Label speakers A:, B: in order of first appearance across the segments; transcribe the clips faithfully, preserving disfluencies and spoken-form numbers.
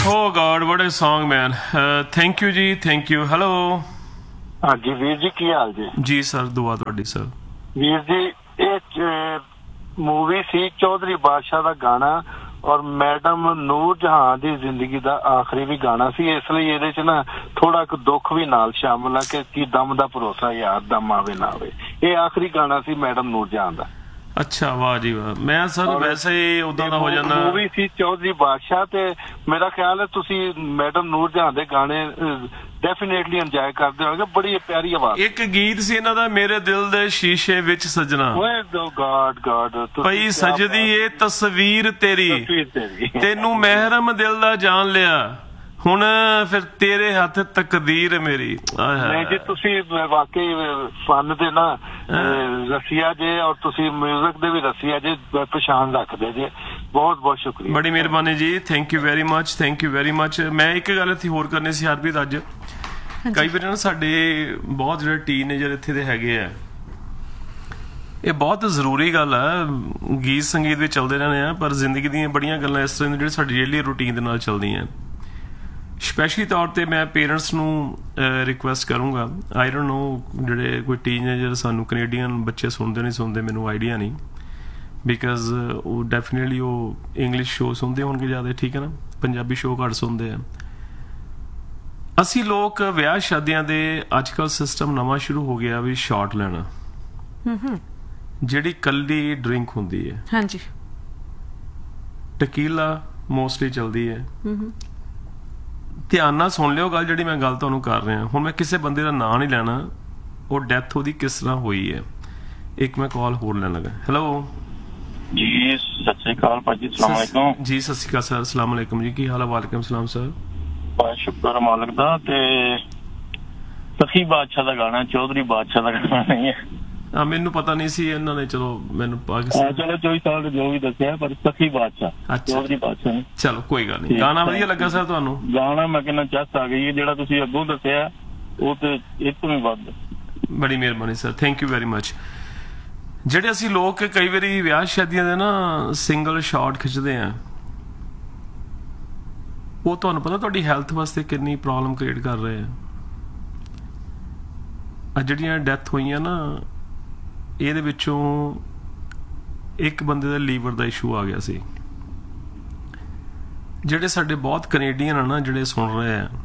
A: Oh God, what a song, man. Uh, thank you ji, thank you. Hello.
B: हाँ जी वीर जी की हाल जी?
A: जी sir, दुआ तुहाडी sir.
B: Veer ji ये मूवी सी चौधरी बादशाह दा गाना और मैडम नूर जहां दी जिंदगी दा आखिरी भी गाना सी, इसलिए ਇਹਦੇ ਚ ਨਾ थोड़ा क दुख भी नाल शामिल है कि की दम दा भरोसा यार दम आवे ना आवे। ये आखिरी गाना सी मैडम नूर जहां दा।
A: अच्छा वाह जी वाह। मैं सर वैसे ही उदा दा हो जाना।
B: मूवी सी चौधरी बादशाह ते मेरा ख्याल है तुसी मैडम नूर जहां दे गाने डेफिनेटली एंजॉय करदे होगे, बड़ी प्यारी आवाज।
A: एक गीत सी इन्हां दा मेरे दिल दे शीशे विच सजना,
B: ओए गॉड गॉड
A: पई सजदी ए तस्वीर तेरी, तेनू महरम दिल दा जान लिया, हुण फिर तेरे हाथ तकदीर मेरी।
B: नहीं जी तुसी वाकई फन दे ना रसिया जे और तुसी म्यूजिक दे भी रसिया जे, पहचान रखदे जे, बहुत बहुत शुक्रिया,
A: बड़ी मेहरबानी जी। Thank you very much, thank you very much. मैं एक गल इत्थे होर करनी सी हरप्रीत, अज कई वार ना साडे बहुत जिहड़े टीनेजर इत्थे दे हैगे आ, ये बहुत जरूरी गल है, गीत संगीत भी चलते रहने हैं पर जिंदगी दी बड़ियां गल्लां इस तरह दी साडी डेली रूटीन दे नाल चलदियां। स्पैशली तौर पर मैं पेरेंट्स नूं रिक्वेस्ट करूँगा, आई डोंट नो जिहड़े कोई टीनेजर सानू कनेडियन बच्चे सुनते नहीं सुनते, मैनू आइडिया नहीं, बिकॉज वो डेफिनेटली वो इंग्लिश शो सुनते होणगे ज़्यादा, ठीक है ना, पंजाबी शो घट सुनते हैं। असी लोग विआह शादियां दे अजकल सिस्टम नवां शुरू हो गया भी शॉट लेना, जिहड़ी कल्ली ड्रिंक हुंदी है,
C: हाँ जी,
A: टकीला मोस्टली चलदी है। ध्यान नाल सुन लिओ गल जिहड़ी मैं गल तुहानूं कर रहा, हुण मैं किसी बंदे दा नाम नहीं लैना, वो डैथ ओहदी किस तरह हुई है। एक मैं कॉल होर लैन लगा। हेलो
D: जी सत श्री अकाल भाजी, अस्सलाम वालेकुम
A: जी। सत श्री अकाल सर, अस्सलाम वालेकुम जी, की हाल है? वालेकुम सलाम सर।
D: बहुत शुक्र मालिक दा। ते सखी बादशाह दा गाना, चौधरी बादशाह दा गाना नहीं है।
A: हाँ मैनू पता नहीं सी, इन्होंने चलो मैनू पाकिस्तान
D: चलो चौबीस साल जो भी दसिया, पर सखी बादशाह चौधरी बादशाह नहीं।
A: चलो कोई गल नहीं, गाना वधिया लगा सर तुहानू? गाना
D: मैं कहना चस आ गई है, जिहड़ा तुसीं अग्गों दसिया वो ते इस तों भी वध।
A: बड़ी मेहरबानी sir, thank you very much. ਜਿਹੜੇ ਅਸੀਂ ਲੋਕ ਕਈ ਵਾਰੀ ਵਿਆਹ ਸ਼ਾਦੀਆਂ ਦੇ ਨਾ ਸਿੰਗਲ ਸ਼ਾਟ ਖਿੱਚਦੇ ਆ, ਉਹ ਤੁਹਾਨੂੰ ਪਤਾ ਤੁਹਾਡੀ ਹੈਲਥ ਵਾਸਤੇ ਕਿੰਨੀ ਪ੍ਰੋਬਲਮ ਕ੍ਰੀਏਟ ਕਰ ਰਹੇ ਆ। ਆ ਜਿਹੜੀਆਂ ਡੈਥ ਹੋਈਆਂ ਨਾ, ਇਹਦੇ ਵਿੱਚੋਂ ਇੱਕ ਬੰਦੇ ਦਾ ਲੀਵਰ ਦਾ ਇਸ਼ੂ ਆ ਗਿਆ ਸੀ। ਜਿਹੜੇ ਸਾਡੇ ਬਹੁਤ ਕੈਨੇਡੀਅਨ ਆ ਨਾ ਜਿਹੜੇ ਸੁਣ ਰਹੇ ਆ,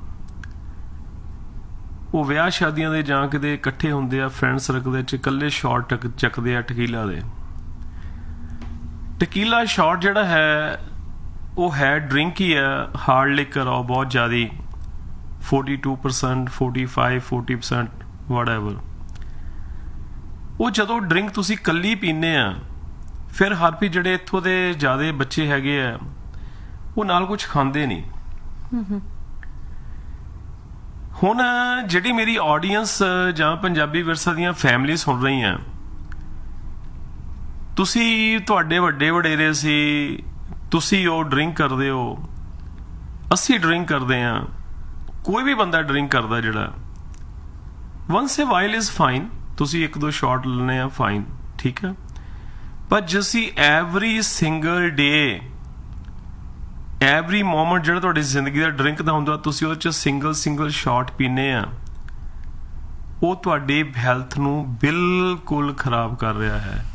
A: ਉਹ ਵਿਆਹ ਸ਼ਾਦੀਆਂ ਦੇ ਜਾਂ ਕਿਤੇ ਇਕੱਠੇ ਹੁੰਦੇ ਆ ਫਰੈਂਡ ਸਰਕਲ ਦੇ ਵਿੱਚ, ਇਕੱਲੇ ਸ਼ਾਟ ਚੱਕਦੇ ਆ ਟਕੀਲਾ ਦੇ। ਟਕੀਲਾ ਸ਼ਾਟ ਜਿਹੜਾ ਹੈ ਉਹ ਹੈ ਡਰਿੰਕ ਹੀ ਹੈ, ਹਾਰਡ ਲਿਕਰ ਆ ਬਹੁਤ ਜ਼ਿਆਦਾ, forty two percent forty five forty percent whatever. ਉਹ ਜਦੋਂ ਡਰਿੰਕ ਤੁਸੀਂ ਕੱਲੀ ਪੀਂਦੇ ਆ, ਫਿਰ ਹਰ ਵੀ ਜਿਹੜੇ ਇੱਥੋਂ ਦੇ ਜ਼ਿਆਦਾ ਬੱਚੇ ਹੈਗੇ ਆ ਉਹ ਨਾਲ ਕੁਝ ਖਾਂਦੇ ਨਹੀਂ। ਹੁਣ ਜਿਹੜੀ ਮੇਰੀ ਆਡੀਅੰਸ ਜਾਂ ਪੰਜਾਬੀ ਵਿਰਸਾ ਦੀਆਂ ਫੈਮਿਲੀ ਸੁਣ ਰਹੀਆਂ, ਤੁਸੀਂ ਤੁਹਾਡੇ ਵੱਡੇ ਵਡੇਰੇ ਸੀ, ਤੁਸੀਂ ਉਹ ਡਰਿੰਕ ਕਰਦੇ ਹੋ, ਅਸੀਂ ਡਰਿੰਕ ਕਰਦੇ ਹਾਂ, ਕੋਈ ਵੀ ਬੰਦਾ ਡਰਿੰਕ ਕਰਦਾ ਜਿਹੜਾ, ones A while is fine, ਤੁਸੀਂ ਇੱਕ ਦੋ ਸ਼ਾਟ ਲੈਣੇ ਆ ਫਾਈਨ, ਠੀਕ ਹੈ, ਪਰ ਤੁਸੀਂ every single day every moment ਜਿਹੜਾ ਤੁਹਾਡੀ ਜ਼ਿੰਦਗੀ ਦਾ ਡਰਿੰਕ ਦਾ ਹੁੰਦਾ, ਤੁਸੀਂ ਉਹਦੇ 'ਚ ਸਿੰਗਲ ਸਿੰਗਲ ਸ਼ਾਟ ਪੀਨੇ ਆ, ਉਹ ਤੁਹਾਡੀ ਹੈਲਥ ਨੂੰ ਬਿਲਕੁਲ ਖਰਾਬ ਕਰ ਰਿਹਾ ਹੈ।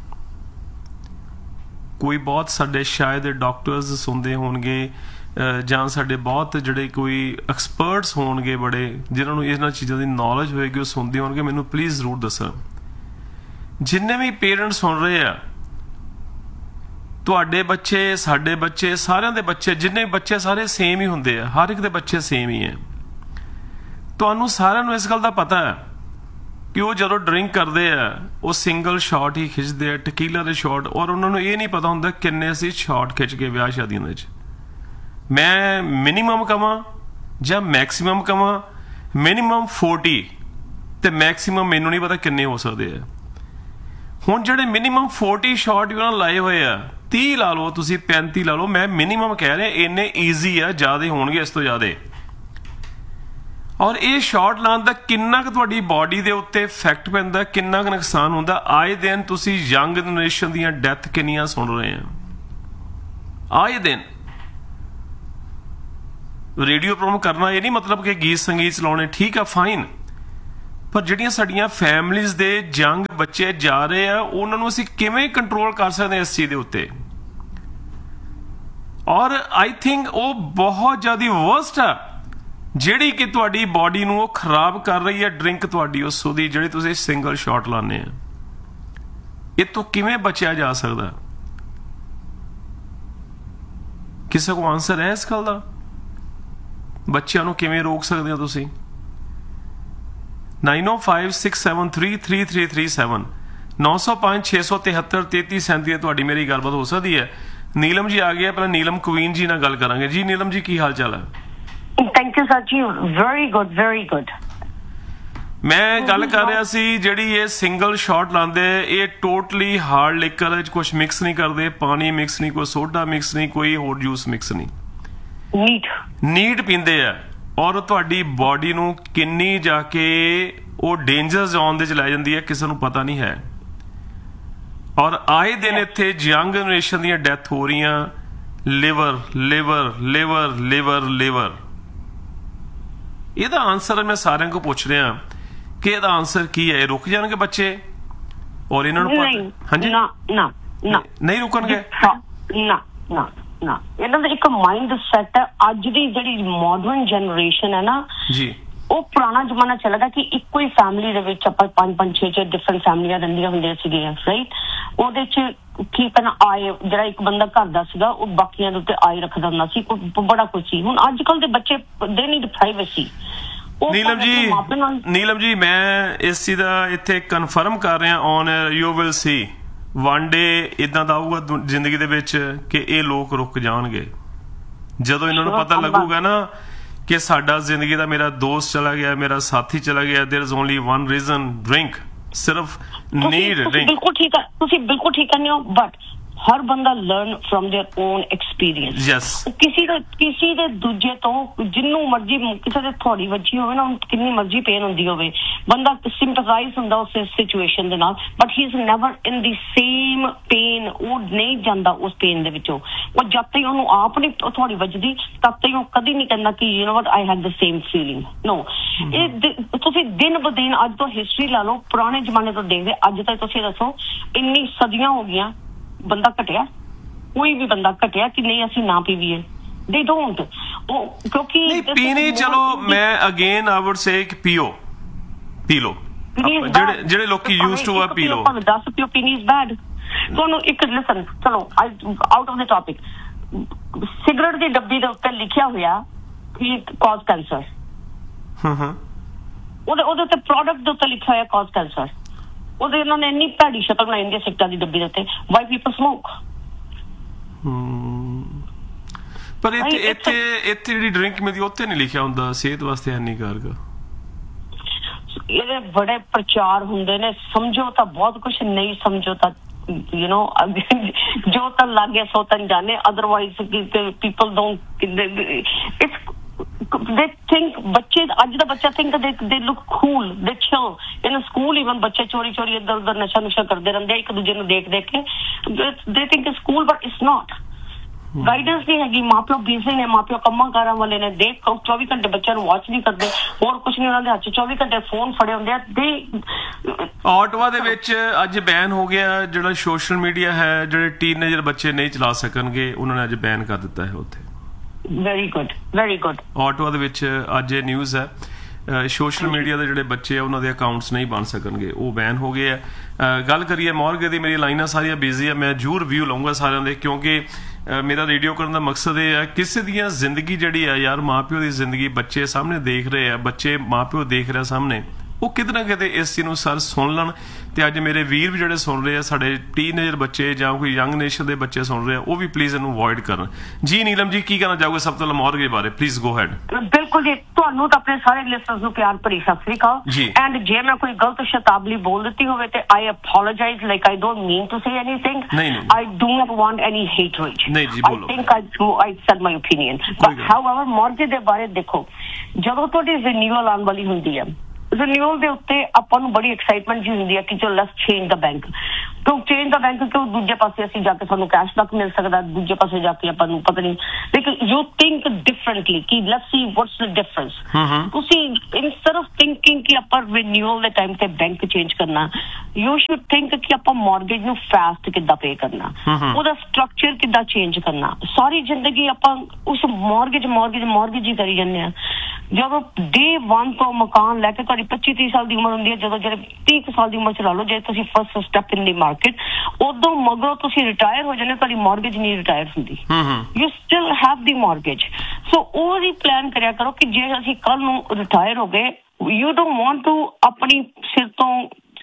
A: ਕੋਈ ਬਹੁਤ ਸਾਡੇ ਸ਼ਾਇਦ ਡਾਕਟਰਸ ਸੁਣਦੇ ਹੋਣਗੇ ਜਾਂ ਸਾਡੇ ਬਹੁਤ ਜਿਹੜੇ ਕੋਈ ਐਕਸਪਰਟਸ ਹੋਣਗੇ ਬੜੇ, ਜਿਨ੍ਹਾਂ ਨੂੰ ਇਹਨਾਂ ਚੀਜ਼ਾਂ ਦੀ ਨੌਲੇਜ ਹੋਏਗੀ, ਉਹ ਸੁਣਦੇ ਹੋਣਗੇ, ਮੈਨੂੰ ਪਲੀਜ਼ ਜ਼ਰੂਰ ਦੱਸਣ। ਜਿੰਨੇ ਵੀ ਪੇਰੈਂਟਸ ਸੁਣ ਰਹੇ ਆ, ਤੁਹਾਡੇ ਬੱਚੇ, ਸਾਡੇ ਬੱਚੇ, ਸਾਰਿਆਂ ਦੇ ਬੱਚੇ, ਜਿੰਨੇ ਬੱਚੇ ਸਾਰੇ ਸੇਮ ਹੀ ਹੁੰਦੇ ਆ, ਹਰ ਇੱਕ ਦੇ ਬੱਚੇ ਸੇਮ ਹੀ ਹੈ। ਤੁਹਾਨੂੰ ਸਾਰਿਆਂ ਨੂੰ ਇਸ ਗੱਲ ਦਾ ਪਤਾ ਹੈ ਕਿ ਉਹ ਜਦੋਂ ਡਰਿੰਕ ਕਰਦੇ ਆ ਉਹ ਸਿੰਗਲ ਸ਼ਾਟ ਹੀ ਖਿੱਚਦੇ ਆ, ਟਕੀਲਾ ਦੇ ਸ਼ਾਟ, ਔਰ ਉਹਨਾਂ ਨੂੰ ਇਹ ਨਹੀਂ ਪਤਾ ਹੁੰਦਾ ਕਿੰਨੇ ਅਸੀਂ ਸ਼ਾਟ ਖਿੱਚ ਕੇ ਵਿਆਹ ਸ਼ਾਦੀਆਂ ਦੇ ਵਿੱਚ। ਮੈਂ ਮਿਨੀਮਮ ਕਵਾਂ ਜਾਂ ਮੈਕਸੀਮਮ ਕਵਾਂ, ਮਿਨੀਮਮ ਫੋਰਟੀ ਤੇ ਮੈਕਸੀਮਮ ਮੈਨੂੰ ਨਹੀਂ ਪਤਾ ਕਿੰਨੇ ਹੋ ਸਕਦੇ ਆ। ਹੁਣ ਜਿਹੜੇ ਮਿਨੀਮਮ ਫੋਰਟੀ ਸ਼ਾਟ ਉਹਨਾਂ ਲਾਏ ਹੋਏ ਆ, तीह ला लो, तुसी पैंती ला लो, मैं मिनीमम कह रहा, इन्ने ईजी है, ज़्यादा होणगे इस तो ज़्यादा। और ये शॉट लाने का किन्ना क तुहाडी बॉडी दे उत्ते इफैक्ट पैंदा, किन्ना क नुकसान हुंदा। आए दिन तुसी यंग जनरेशन दीयां डैथ किन्नियां सुन रहे हैं, आए दिन ਰੇਡੀਓ ਪ੍ਰੋਗਰਾਮ ਕਰਨਾ ਇਹ ਨਹੀਂ ਮਤਲਬ ਕਿ ਗੀਤ ਸੰਗੀਤ ਚਲਾਉਣੇ, ਠੀਕ ਆ, ਫਾਈਨ, ਪਰ ਜਿਹੜੀਆਂ ਸਾਡੀਆਂ ਫੈਮਲੀਜ਼ ਦੇ ਯੰਗ ਬੱਚੇ ਜਾ ਰਹੇ ਆ ਉਹਨਾਂ ਨੂੰ ਅਸੀਂ ਕਿਵੇਂ ਕੰਟਰੋਲ ਕਰ ਸਕਦੇ ਹਾਂ ਇਸ ਚੀਜ਼ ਦੇ ਉੱਤੇ? ਔਰ ਆਈ ਥਿੰਕ ਉਹ ਬਹੁਤ ਜ਼ਿਆਦਾ ਵਰਸਟ ਆ ਜਿਹੜੀ ਕਿ ਤੁਹਾਡੀ ਬਾਡੀ ਨੂੰ ਉਹ ਖਰਾਬ ਕਰ ਰਹੀ ਹੈ ਡਰਿੰਕ ਤੁਹਾਡੀ ਉਸ ਦੀ ਜਿਹੜੀ ਤੁਸੀਂ ਸਿੰਗਲ ਸ਼ਾਟ ਲਾਉਂਦੇ ਆ। ਇਹ ਤੋਂ ਕਿਵੇਂ ਬਚਿਆ ਜਾ ਸਕਦਾ? ਕਿਸੇ ਕੋਲ ਆਨਸਰ ਹੈ ਇਸ ਗੱਲ ਦਾ? ਬੱਚਿਆਂ ਨੂੰ ਕਿਵੇਂ ਰੋਕ ਸਕਦੇ ਹੋ ਤੁਸੀਂ? nine oh five six seven three three three three seven nine oh five six seven three three three seven ਤੁਹਾਡੀ ਮੇਰੀ ਗੱਲਬਾਤ ਹੋ ਸਕਦੀ ਹੈ। ਨੀਲਮ ਜੀ ਆ ਗਏ, ਪਹਿਲਾਂ ਨੀਲਮ ਕੁਈਨ ਜੀ ਨਾਲ ਗੱਲ ਕਰਾਂਗੇ। ਜੀ ਨੀਲਮ ਜੀ, ਕੀ ਹਾਲ ਚਾਲ ਹੈ?
C: ਥੈਂਕ ਯੂ ਸਰ ਜੀ, ਵੈਰੀ ਗੁੱਡ ਵੈਰੀ ਗੁੱਡ।
A: ਮੈਂ ਗੱਲ ਕਰ ਰਿਹਾ ਸੀ ਜਿਹੜੀ ਇਹ ਸਿੰਗਲ ਸ਼ਾਟ ਲਾਉਂਦੇ ਇਹ ਟੋਟਲੀ ਹਾਰਡ ਲਿਕਰ ਵਿੱਚ ਕੁਝ ਮਿਕਸ ਨਹੀਂ ਕਰਦੇ, ਪਾਣੀ ਮਿਕਸ ਨਹੀਂ, ਕੋਈ ਸੋਡਾ ਮਿਕਸ ਨਹੀਂ, ਕੋਈ ਹੋਰ ਜੂਸ ਮਿਕਸ ਨਹੀਂ,
C: ਨੀਟ
A: ਨੀਟ ਪੀਂਦੇ ਆ। ਔਰ ਤੁਹਾਡੀ ਬਾਡੀ ਨੂੰ ਕਿੰਨੀ ਜਾ ਕੇ ਉਹ ਡੇਂਜਰ ਜ਼ੋਨ ਦੇ ਚ ਲੈ ਜਾਂਦੀ ਹੈ ਕਿਸੇ ਨੂੰ ਪਤਾ ਨਹੀਂ ਹੈ। ਔਰ ਆਏ ਦਿਨ ਇੱਥੇ ਯੰਗ ਜਨਰੇਸ਼ਨ ਦੀਆਂ ਡੈਥ ਹੋ ਰਹੀਆਂ, liver liver liver liver liver. ਇਹਦਾ ਆਨਸਰ ਮੈਂ ਸਾਰਿਆਂ ਕੋਲ ਪੁੱਛ ਰਿਹਾ ਕਿ ਇਹਦਾ ਆਨਸਰ ਕੀ ਹੈ? ਇਹ ਰੁਕ ਜਾਣਗੇ ਬੱਚੇ? ਔਰ ਇਹਨਾਂ ਨੂੰ ਹਾਂਜੀ
C: ਨਾ ਨਾ ਨਾ
A: ਨਹੀਂ ਰੁਕਣਗੇ
C: ਨਾ ਨਾ ਨਾ। ਇਹਨਾਂ ਦਾ ਇੱਕ ਮਾਈਂਡ ਸੈਟ ਹੈ। ਅੱਜ ਦੀ ਜਿਹੜੀ ਮਾਡਰਨ ਜਨਰੇਸ਼ਨ ਹੈ ਨਾ
A: ਜੀ,
C: ਉਹ ਪੁਰਾਣਾ ਜ਼ਮਾਨਾ ਚਲਾ ਗਿਆ ਕਿ ਇੱਕੋ ਹੀ ਫੈਮਿਲੀ ਦੇ ਵਿੱਚ ਆਪਾਂ ਪੰਜ ਪੰਜ ਛੇ ਛੇ ਡਿਫਰੈਂਟ ਫੈਮਲੀਆਂ ਰਹਿੰਦੀਆਂ ਹੁੰਦੀਆਂ ਸੀਗੀਆਂ, ਰਾਈਟ? ਉਹਦੇ ਚ ਕੀ ਕਰਨਾ, ਆਏ ਜਿਹੜਾ ਇੱਕ ਬੰਦਾ ਘਰ ਦਾ ਸੀਗਾ ਉਹ ਬਾਕੀਆਂ ਦੇ ਉੱਤੇ ਆਏ ਰੱਖਦਾ ਹੁੰਦਾ ਸੀ, ਬੜਾ ਕੁਝ ਸੀ। ਹੁਣ ਅੱਜ ਕੱਲ ਦੇ ਬੱਚੇ ਦੇ ਨੀਡ ਪ੍ਰਾਈਵੇਸੀ।
A: ਨੀਲਮ ਜੀ ਨੀਲਮ ਜੀ ਮੈਂ ਇਸ ਚੀਜ਼ ਦਾ ਇੱਥੇ ਕਨਫਰਮ ਕਰ ਰਿਹਾ on you will see one day ਇਦਾਂ ਦਾ ਆਊਗਾ ਜ਼ਿੰਦਗੀ ਦੇ ਵਿੱਚ ਕਿ ਇਹ ਲੋਕ ਰੁਕ ਜਾਣਗੇ ਜਦੋਂ ਇਹਨਾਂ ਨੂੰ ਪਤਾ ਲੱਗੂਗਾ ਨਾ ਕਿ ਸਾਡਾ ਜ਼ਿੰਦਗੀ ਦਾ ਮੇਰਾ ਦੋਸਤ ਚਲਾ ਗਿਆ, ਮੇਰਾ ਸਾਥੀ ਚਲਾ ਗਿਆ। There is only one reason, drink, सिर्फ नीड ड्रिंक।
C: बिल्कुल ठीक है, ਤੁਸੀਂ ਬਿਲਕੁਲ ਠੀਕ ਕਹਿੰਦੇ ਹੋ, ਬਟ ਹਰ ਬੰਦਾ learn firm their own experience.
A: Yes,
C: ਕਿਸੇ ਦੇ ਕਿਸੇ ਦੇ ਦੂਜੇ ਤੋਂ ਜਿੰਨੂੰ ਮਰਜ਼ੀ ਕਿਸੇ ਦੇ ਥੋੜੀ ਵੱਜੀ ਹੋਵੇ ਨਾ, ਕਿੰਨੀ ਮਰਜ਼ੀ ਪੇਨ ਹੁੰਦੀ ਹੋਵੇ, ਬੰਦਾ ਸਿੰਪਥਾਈਜ਼ ਹੁੰਦਾ ਉਸ ਸਿਚੁਏਸ਼ਨ ਦੇ ਨਾਲ, but he is never in the same pain. ਉਹ ਨਹੀਂ ਜਾਂਦਾ ਉਸ ਪੇਨ ਦੇ ਵਿੱਚੋਂ। ਉਹ ਜਦ ਤੱਕ ਉਹਨੂੰ ਆਪ ਨਹੀਂ ਥੋੜੀ ਵੱਜਦੀ ਤਦ ਤੱਕ ਉਹ ਕਦੀ ਨਹੀਂ ਕਹਿੰਦਾ ਕਿ you know what I had the same feeling. ਨੋ, ਇਹ ਤੁਸੀਂ ਦਿਨ ਬ ਦਿਨ ਅੱਜ ਤੋਂ ਹਿਸਟਰੀ ਲਾ ਲਓ, ਪੁਰਾਣੇ ਜ਼ਮਾਨੇ ਤੋਂ ਦੇਖਦੇ ਅੱਜ ਤੱਕ ਤੁਸੀਂ ਦੱਸੋ ਇੰਨੀ ਸਦੀਆਂ ਹੋ ਗਈਆਂ, ਬੰਦਾ ਘਟਿਆ? ਕੋਈ ਵੀ ਬੰਦਾ ਘਟਿਆ ਕਿ ਨਹੀਂ ਅਸੀਂ ਨਾ ਪੀਵੀਏ? ਦੇ ਡੋਂਟ। ਉਹ ਕਿਉਂਕਿ
A: ਪੀਣੀ, ਚਲੋ ਮੈਂ ਅਗੇਨ ਆਈ ਵੁੱਡ ਸੇ ਕਿ ਪੀਓ ਪੀ ਲੋ, ਜਿਹੜੇ ਜਿਹੜੇ ਲੋਕੀ ਯੂਜ਼ਡ ਟੂ ਆ ਪੀ ਲੋ।
C: ਦਸ ਪਿਓ ਪੀਣੀ ਇਜ਼ ਬੈਡ। ਤੁਹਾਨੂੰ ਇੱਕ ਲਿਸਨ, ਚਲੋ out of the topic, cigarette ਦੀ ਡੱਬੀ ਦੇ ਉੱਤੇ ਲਿਖਿਆ ਹੋਇਆ ਕਿ ਕਾਜ਼ ਕੈਂਸਰ।
A: ਹਾਂ ਹਾਂ,
C: ਉਹਦੇ ਉਹਦੇ ਉੱਤੇ ਪ੍ਰੋਡਕਟ ਦੇ ਉੱਤੇ ਲਿਖਿਆ ਹੋਇਆ ਕਾਜ਼ ਕੈਂਸਰ। ਉਹਦੇ ਇਹਨਾਂ ਨੇ ਇੰਨੀ ਭੈੜੀ ਸ਼ਕਲ ਬਣਾਈ ਹੁੰਦੀ ਹੈ ਸਿਗਰਟ ਦੀ ਡੱਬੀ ਦੇ ਉੱਤੇ, ਵਾਈ ਪੀਪਲ ਸਮੋਕ।
A: ਪਰ ਇੱਥੇ ਇੱਥੇ ਇੱਥੇ ਜਿਹੜੀ ਡਰਿੰਕ ਮਿਲਦੀ ਉੱਥੇ ਨਹੀਂ ਲਿਖਿਆ ਹੁੰਦਾ ਸਿਹਤ ਵਾਸਤੇ ਹਾਨੀਕਾਰਕ।
C: ਇਹਦੇ ਬੜੇ ਪ੍ਰਚਾਰ ਹੁੰਦੇ ਨੇ, ਸਮਝੋ ਤਾਂ ਬਹੁਤ ਕੁਛ, ਨਹੀਂ ਸਮਝੋ ਤਾਂ you know ਜੋ ਤਾਂ ਲੱਗੇ ਸੋ ਤਾਂ ਜਾਣੇ, otherwise people don't it's they think ਬੱਚੇ ਅੱਜ ਦਾ ਬੱਚਾ think they they look cool, they chill in a school even ਬੱਚੇ ਚੋਰੀ ਚੋਰੀ ਇੱਧਰ ਉੱਧਰ ਨਸ਼ਾ ਨੁਸ਼ਾ ਕਰਦੇ ਰਹਿੰਦੇ ਇੱਕ ਦੂਜੇ ਨੂੰ ਦੇਖ ਦੇਖ ਕੇ, they think it's cool but it's not। Guidance ਨਹੀਂ ਹੈਗੀ, ਮਾਂ ਪਿਓ ਬਿਜ਼ੀ ਨੇ, ਮਾਂ ਪਿਓ ਕੰਮਾਂ ਕਾਰਾਂ ਵਾਲੇ ਨੇ, ਦੇਖ ਚੌਵੀ ਘੰਟੇ ਬੱਚਿਆਂ ਨੂੰ ਵਾਚ ਨਹੀਂ ਕਰਦੇ, ਹੋਰ ਕੁਛ ਨਹੀਂ, ਉਹਨਾਂ ਦੇ ਹੱਥ ਚ ਚੌਵੀ ਘੰਟੇ ਫੋਨ ਫੜੇ ਹੁੰਦੇ ਆ। ਦੇ
A: ਆਟਵਾ ਦੇ ਵਿੱਚ ਅੱਜ ਬੈਨ ਹੋ ਗਿਆ ਜਿਹੜਾ ਸੋਸ਼ਲ ਮੀਡੀਆ ਹੈ, ਜਿਹੜੇ ਟੀਨੇਜਰ ਬੱਚੇ ਨਹੀਂ ਚਲਾ ਸਕਣਗੇ, ਉਹਨਾਂ ਨੇ ਅੱਜ ਬੈਨ ਕਰ ਦਿੱਤਾ ਹੈ ਉੱਥੇ।
C: Very good very good.
A: Ottawa ਦੇ ਵਿੱਚ ਅੱਜ ਇਹ ਨਿਊਜ਼ ਹੈ, ਸੋਸ਼ਲ ਮੀਡੀਆ ਦੇ ਜਿਹੜੇ ਬੱਚੇ ਆ ਉਹਨਾਂ ਦੇ ਅਕਾਊਂਟਸ ਨਹੀਂ ਬਣ ਸਕਣਗੇ, ਉਹ ਬੈਨ ਹੋ ਗਏ ਆ। ਗੱਲ ਕਰੀਏ ਮੌਰਗੇ ਦੀ, ਮੇਰੀ ਲਾਈਨਾਂ ਸਾਰੀਆਂ ਬਿਜ਼ੀ ਆ, ਮੈਂ ਜ਼ਰੂਰ ਰਿਵਿਊ ਲਵਾਂਗਾ ਸਾਰਿਆਂ ਦੇ, ਕਿਉਂਕਿ ਮੇਰਾ ਰੇਡੀਓ ਕਰਨ ਦਾ ਮਕਸਦ ਇਹ ਆ ਕਿਸੇ ਦੀਆਂ ਜ਼ਿੰਦਗੀ ਜਿਹੜੀ ਆ ਯਾਰ, ਮਾਂ ਪਿਓ ਦੀ ਜ਼ਿੰਦਗੀ ਬੱਚੇ ਸਾਹਮਣੇ ਦੇਖ ਰਹੇ ਆ, ਬੱਚੇ ਮਾਂ ਪਿਓ ਦੇਖ ਰਿਹਾ ਸਾਹਮਣੇ, ਉਹ ਕਿਤੇ ਨਾ ਕਿਤੇ ਇਸ ਚੀਜ਼ ਨੂੰ ਸਰ ਸੁਣ ਲੈਣ। ਤੇ ਅੱਜ ਮੇਰੇ ਵੀਰ ਵੀ ਜਿਹੜੇ ਸੁਣ ਰਹੇ ਆ, ਸਾਡੇ ਟੀਨੇਜਰ ਬੱਚੇ ਜਾਂ ਕੋਈ ਯੰਗ ਨੇਸ਼ਨ ਦੇ ਬੱਚੇ ਸੁਣ ਰਹੇ ਆ, ਉਹ ਵੀ ਪਲੀਜ਼ ਇਹਨੂੰ ਅਵੋਇਡ ਕਰਨ। ਜੀ ਨੀਲਮ ਜੀ, ਕੀ ਕਹਿਣਾ ਚਾਹੋਗੇ ਸਭ ਤੋਂ ਪਹਿਲਾਂ ਮੌਰਗੇ ਬਾਰੇ? Please go ahead.
C: ਬਿਲਕੁਲ ਜੀ, ਤੁਹਾਨੂੰ ਤਾਂ ਆਪਣੇ ਸਾਰੇ ਲਿਸਨਰਸ ਨੂੰ ਪਿਆਰ ਭਰੀ ਸਤਿ ਸ੍ਰੀ ਅਕਾਲ। ਐਂਡ ਜੇ ਮੈਂ ਕੋਈ ਗਲਤ ਸ਼ਬਦਾਵਲੀ ਬੋਲ ਦਿੱਤੀ ਹੋਵੇ ਤੇ ਆਈ apologise, like I don't mean to say anything, I do not want any ਹੇਟਰੇਜ, I think I I said my opinion. But however ਮੌਰਗੇ ਦੇ ਬਾਰੇ ਦੇਖੋ, ਜਦੋਂ ਤੁਹਾਡੀ ਰਿਨਿਊਅਲ ਆਉਣ ਵਾਲੀ ਹੁੰਦੀ ਹੈ, ਰਿਨਿਊਅਲ ਦੇ ਉੱਤੇ ਆਪਾਂ ਨੂੰ ਬੜੀ ਐਕਸਾਈਟਮੈਂਟ ਜੀ ਹੁੰਦੀ ਹੈ ਕਿ ਚਲੋ let's change the bank. So change the bank ਕਿਉਂ ਦੂਜੇ ਪਾਸੇ ਅਸੀਂ ਜਾ ਕੇ ਸਾਨੂੰ ਕੈਸ਼ਬੈਕ ਮਿਲ ਸਕਦਾ, ਦੂਜੇ ਪਾਸੇ ਜਾ ਕੇ ਆਪਾਂ ਨੂੰ ਪਤਾ ਨਹੀਂ, ਲੇਕਿਨ ਯੂ ਥਿੰਕ ਡਿਫਰੈਂਟਲੀ ਕਿ let's see what's the difference. ਤੁਸੀਂ ਇੰਸਟੈਡ ਆਫ ਥਿੰਕਿੰਗ ਕਿ ਆਪਾਂ ਰਿਨਿਊਅਲ ਦੇ ਟਾਈਮ ਤੇ ਬੈਂਕ ਚੇਂਜ ਕਰਨਾ, ਯੂ ਸ਼ੁਡ ਥਿੰਕ ਕਿ ਆਪਾਂ ਮਾਰਗੇਜ ਨੂੰ ਫਾਸਟ ਕਿੱਦਾਂ ਪੇ ਕਰਨਾ, ਉਹਦਾ ਸਟਰਕਚਰ ਕਿੱਦਾਂ ਚੇਂਜ ਕਰਨਾ। ਸਾਰੀ ਜ਼ਿੰਦਗੀ ਆਪਾਂ ਉਸ ਮਾਰਗੇਜ ਮਾਰਗੇਜ ਮਾਰਗੇਜ ਹੀ ਕਰੀ ਜਾਂਦੇ ਆ। ਜਦੋਂ ਡੇ ਵਨ ਤੋਂ ਮਕਾਨ ਲੈ ਕੇ ਤੁਹਾਡੀ ਪੱਚੀ ਤੀਹ ਸਾਲ ਦੀ ਉਮਰ ਹੁੰਦੀ ਹੈ, ਜਦੋਂ ਜਿਹੜੇ ਤੀਹ ਸਾਲ ਦੀ ਉਮਰ ਚ ਲਾ ਲਓ, ਜੇ ਤੁਸੀਂ ਫਸਟ ਸਟੈਪ ਇਨ ਦੀ ਮਾਰਕੀਟ, ਉਦੋਂ ਮਗਰੋਂ ਤੁਸੀਂ ਰਿਟਾਇਰ ਹੋ ਜਾਂਦੇ, ਤੁਹਾਡੀ ਮਾਰਗੇਜ ਨਹੀਂ ਰਿਟਾਇਰ ਹੁੰਦੀ, you still have the mortgage. ਸੋ ਉਹਦੀ ਪਲਾਨ ਕਰਿਆ ਕਰੋ ਕਿ ਜੇ ਅਸੀਂ ਕੱਲ ਨੂੰ ਰਿਟਾਇਰ ਹੋ ਗਏ, ਯੂ ਡੋਂਟ ਵਾਂਟ ਟੂ ਆਪਣੀ ਸਿਰ ਤੋਂ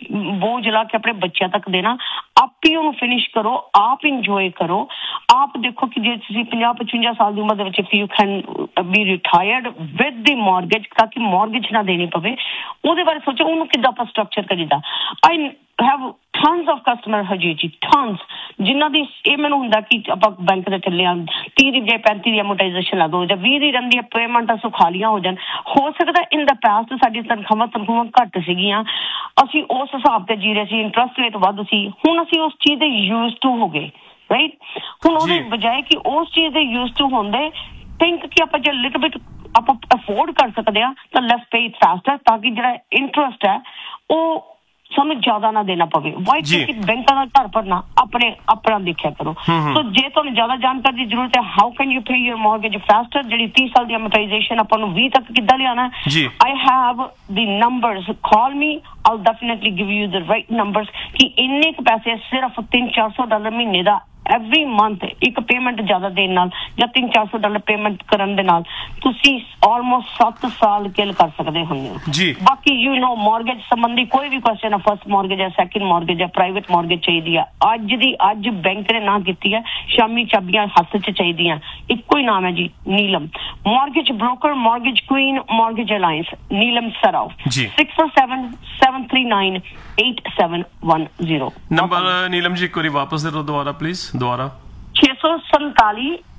C: ਬੋਝ ਲਾ ਕੇ ਆਪਣੇ ਬੱਚਿਆਂ ਤੱਕ ਦੇਣਾ, ਆਪ ਹੀ ਉਹਨੂੰ ਫਿਨਿਸ਼ ਕਰੋ, ਆਪ ਇੰਜੋਏ ਕਰੋ। ਆਪ ਦੇਖੋ ਕਿ ਜੇ ਤੁਸੀਂ ਪੰਜਾਹ ਪਚਵੰਜਾ ਸਾਲ ਦੀ ਉਮਰ ਦੇ ਵਿੱਚ you can be retired with the mortgage, ਤਾਂ ਕਿ ਮਾਰਗੇਜ ਨਾ ਦੇਣੀ ਪਵੇ, ਉਹਦੇ ਬਾਰੇ ਸੋਚੋ ਉਹਨੂੰ ਕਿੱਦਾਂ ਆਪਾਂ ਸਟਰਕਚਰ ਕਰੀਦਾ। I have tons of customer Harjeet ਜੀ, ਟਨਸ, ਜਿਨ੍ਹਾਂ ਦੀ ਇਹ ਮੈਨੂੰ ਹੁੰਦਾ ਕਿ ਆਪਾਂ ਬੈਂਕ ਦੇ ਚੱਲੇ ਆ, ਤੀਹ ਦੀ ਬਜਾਏ ਪੈਂਤੀ ਦੀ ਐਮੋਰਟਾਈਜ਼ੇਸ਼ਨ ਲੱਗੋ ਜਾਂ ਵੀਹ ਦੀ ਰਹਿੰਦੀ ਹੈ, ਪੇਮੈਂਟਾਂ ਸੁਖਾਲੀਆਂ ਹੋ ਜਾਣ। ਹੋ ਸਕਦਾ ਇਨ ਦਾ ਪਾਸਟ ਸਾਡੀ ਤਨਖਾਹਾਂ ਤਨਖਾਹਾਂ ਘੱਟ ਸੀਗੀਆਂ, ਅਸੀਂ ਉਸ ਹਿਸਾਬ ਤੇ ਜੀ ਰਹੇ ਸੀ, ਇੰਟਰਸਟ ਰੇਟ ਵੱਧ ਸੀ, ਹੁਣ ਅਸੀਂ ਉਸ ਚੀਜ਼ ਦੇ ਯੂਜ਼ ਟੂ ਹੋ ਗਏ, ਰਾਈਟ। ਹੁਣ ਉਹਦੇ ਬਜਾਏ ਕਿ ਉਸ ਚੀਜ਼ ਦੇ ਯੂਜ਼ ਟੂ ਹੁੰਦੇ, ਥਿੰਕ ਕਿ ਆਪਾਂ ਜੇ ਲਿਟਲ ਬਿਟ ਆਪਾਂ ਅਫੋਰਡ ਕਰ ਸਕਦੇ ਆ ਤਾਂ ਲੈਟਸ ਪੇ ਇਟ ਫਾਸਟਰ, ਤਾਂ ਕਿ ਜਿਹੜਾ ਇੰਟਰਸਟ ਹੈ ਉਹ ਸਾਨੂੰ ਜ਼ਿਆਦਾ ਨਾ ਦੇਣਾ ਪਵੇ। ਵਾਈ ਕਿ ਬੈਂਕਾਂ ਦਾ ਘਰ ਭਰਨਾ ਆਪਣੇ ਆਪਣਾ ਦੇਖਿਆ ਕਰੋ। ਸੋ ਜੇ ਤੁਹਾਨੂੰ ਜ਼ਿਆਦਾ ਜਾਣਕਾਰੀ ਦੀ ਜ਼ਰੂਰਤ ਹੈ, how can you pay your mortgage foster, ਜਿਹੜੀ ਤੀਹ ਸਾਲ ਦੀ ਐਮੋਰਟਾਈਜ਼ੇਸ਼ਨ ਆਪਾਂ ਨੂੰ ਵੀਹ ਤੱਕ ਕਿੱਦਾਂ ਲਿਆਣਾ, I have the numbers, call me, I'll definitely give you the right numbers ਕਿ ਇੰਨੇ ਕੁ ਪੈਸੇ ਸਿਰਫ ਤਿੰਨ ਚਾਰ ਸੌ ਡਾਲਰ ਮਹੀਨੇ ਦਾ ਐਵਰੀ ਮੰਥ ਇੱਕ ਪੇਮੈਂਟ ਜ਼ਿਆਦਾ ਦੇਣ ਨਾਲ ਜਾਂ ਤਿੰਨ ਚਾਰ ਸੌ ਡਾਲਰ ਪੇਮੈਂਟ ਕਰਨ ਦੇ ਨਾਲ ਤੁਸੀਂ ਆਲਮੋਸਟ ਸੱਤ ਸਾਲ ਕਿਲ ਕਰ ਸਕਦੇ ਹੁੰਦੇ ਹੋ। ਬਾਕੀ ਯੂ ਨੋ ਮਾਰਗੇਜ ਸੰਬੰਧੀ ਕੋਈ ਵੀ ਕੁਐਸਚਨ ਹੈ, ਫਸਟ ਮਾਰਗੇਜ ਹੈ, ਸੈਕਿੰਡ ਮਾਰਗੇਜ ਹੈ, ਪ੍ਰਾਈਵੇਟ ਮਾਰਗੇਜ ਚਾਹੀਦੀ ਹੈ, ਅੱਜ ਦੀ ਅੱਜ ਬੈਂਕ ਨੇ ਨਾ ਕੀਤੀ ਹੈ, ਸ਼ਾਮੀ ਚਾਬੀਆਂ ਹੱਥ 'ਚ ਚਾਹੀਦੀਆਂ, ਇੱਕੋ ਹੀ ਨਾਮ ਹੈ ਜੀ, Neelam mortgage broker, mortgage Queen, mortgage alliance, Neelam Sarao, six four seven seven three ਨਾइन eight seven one zero.
A: Number Neelam ji एक बार वापस दे दो दोबारा प्लीज, दोबारा।
C: छे सौ संतालीस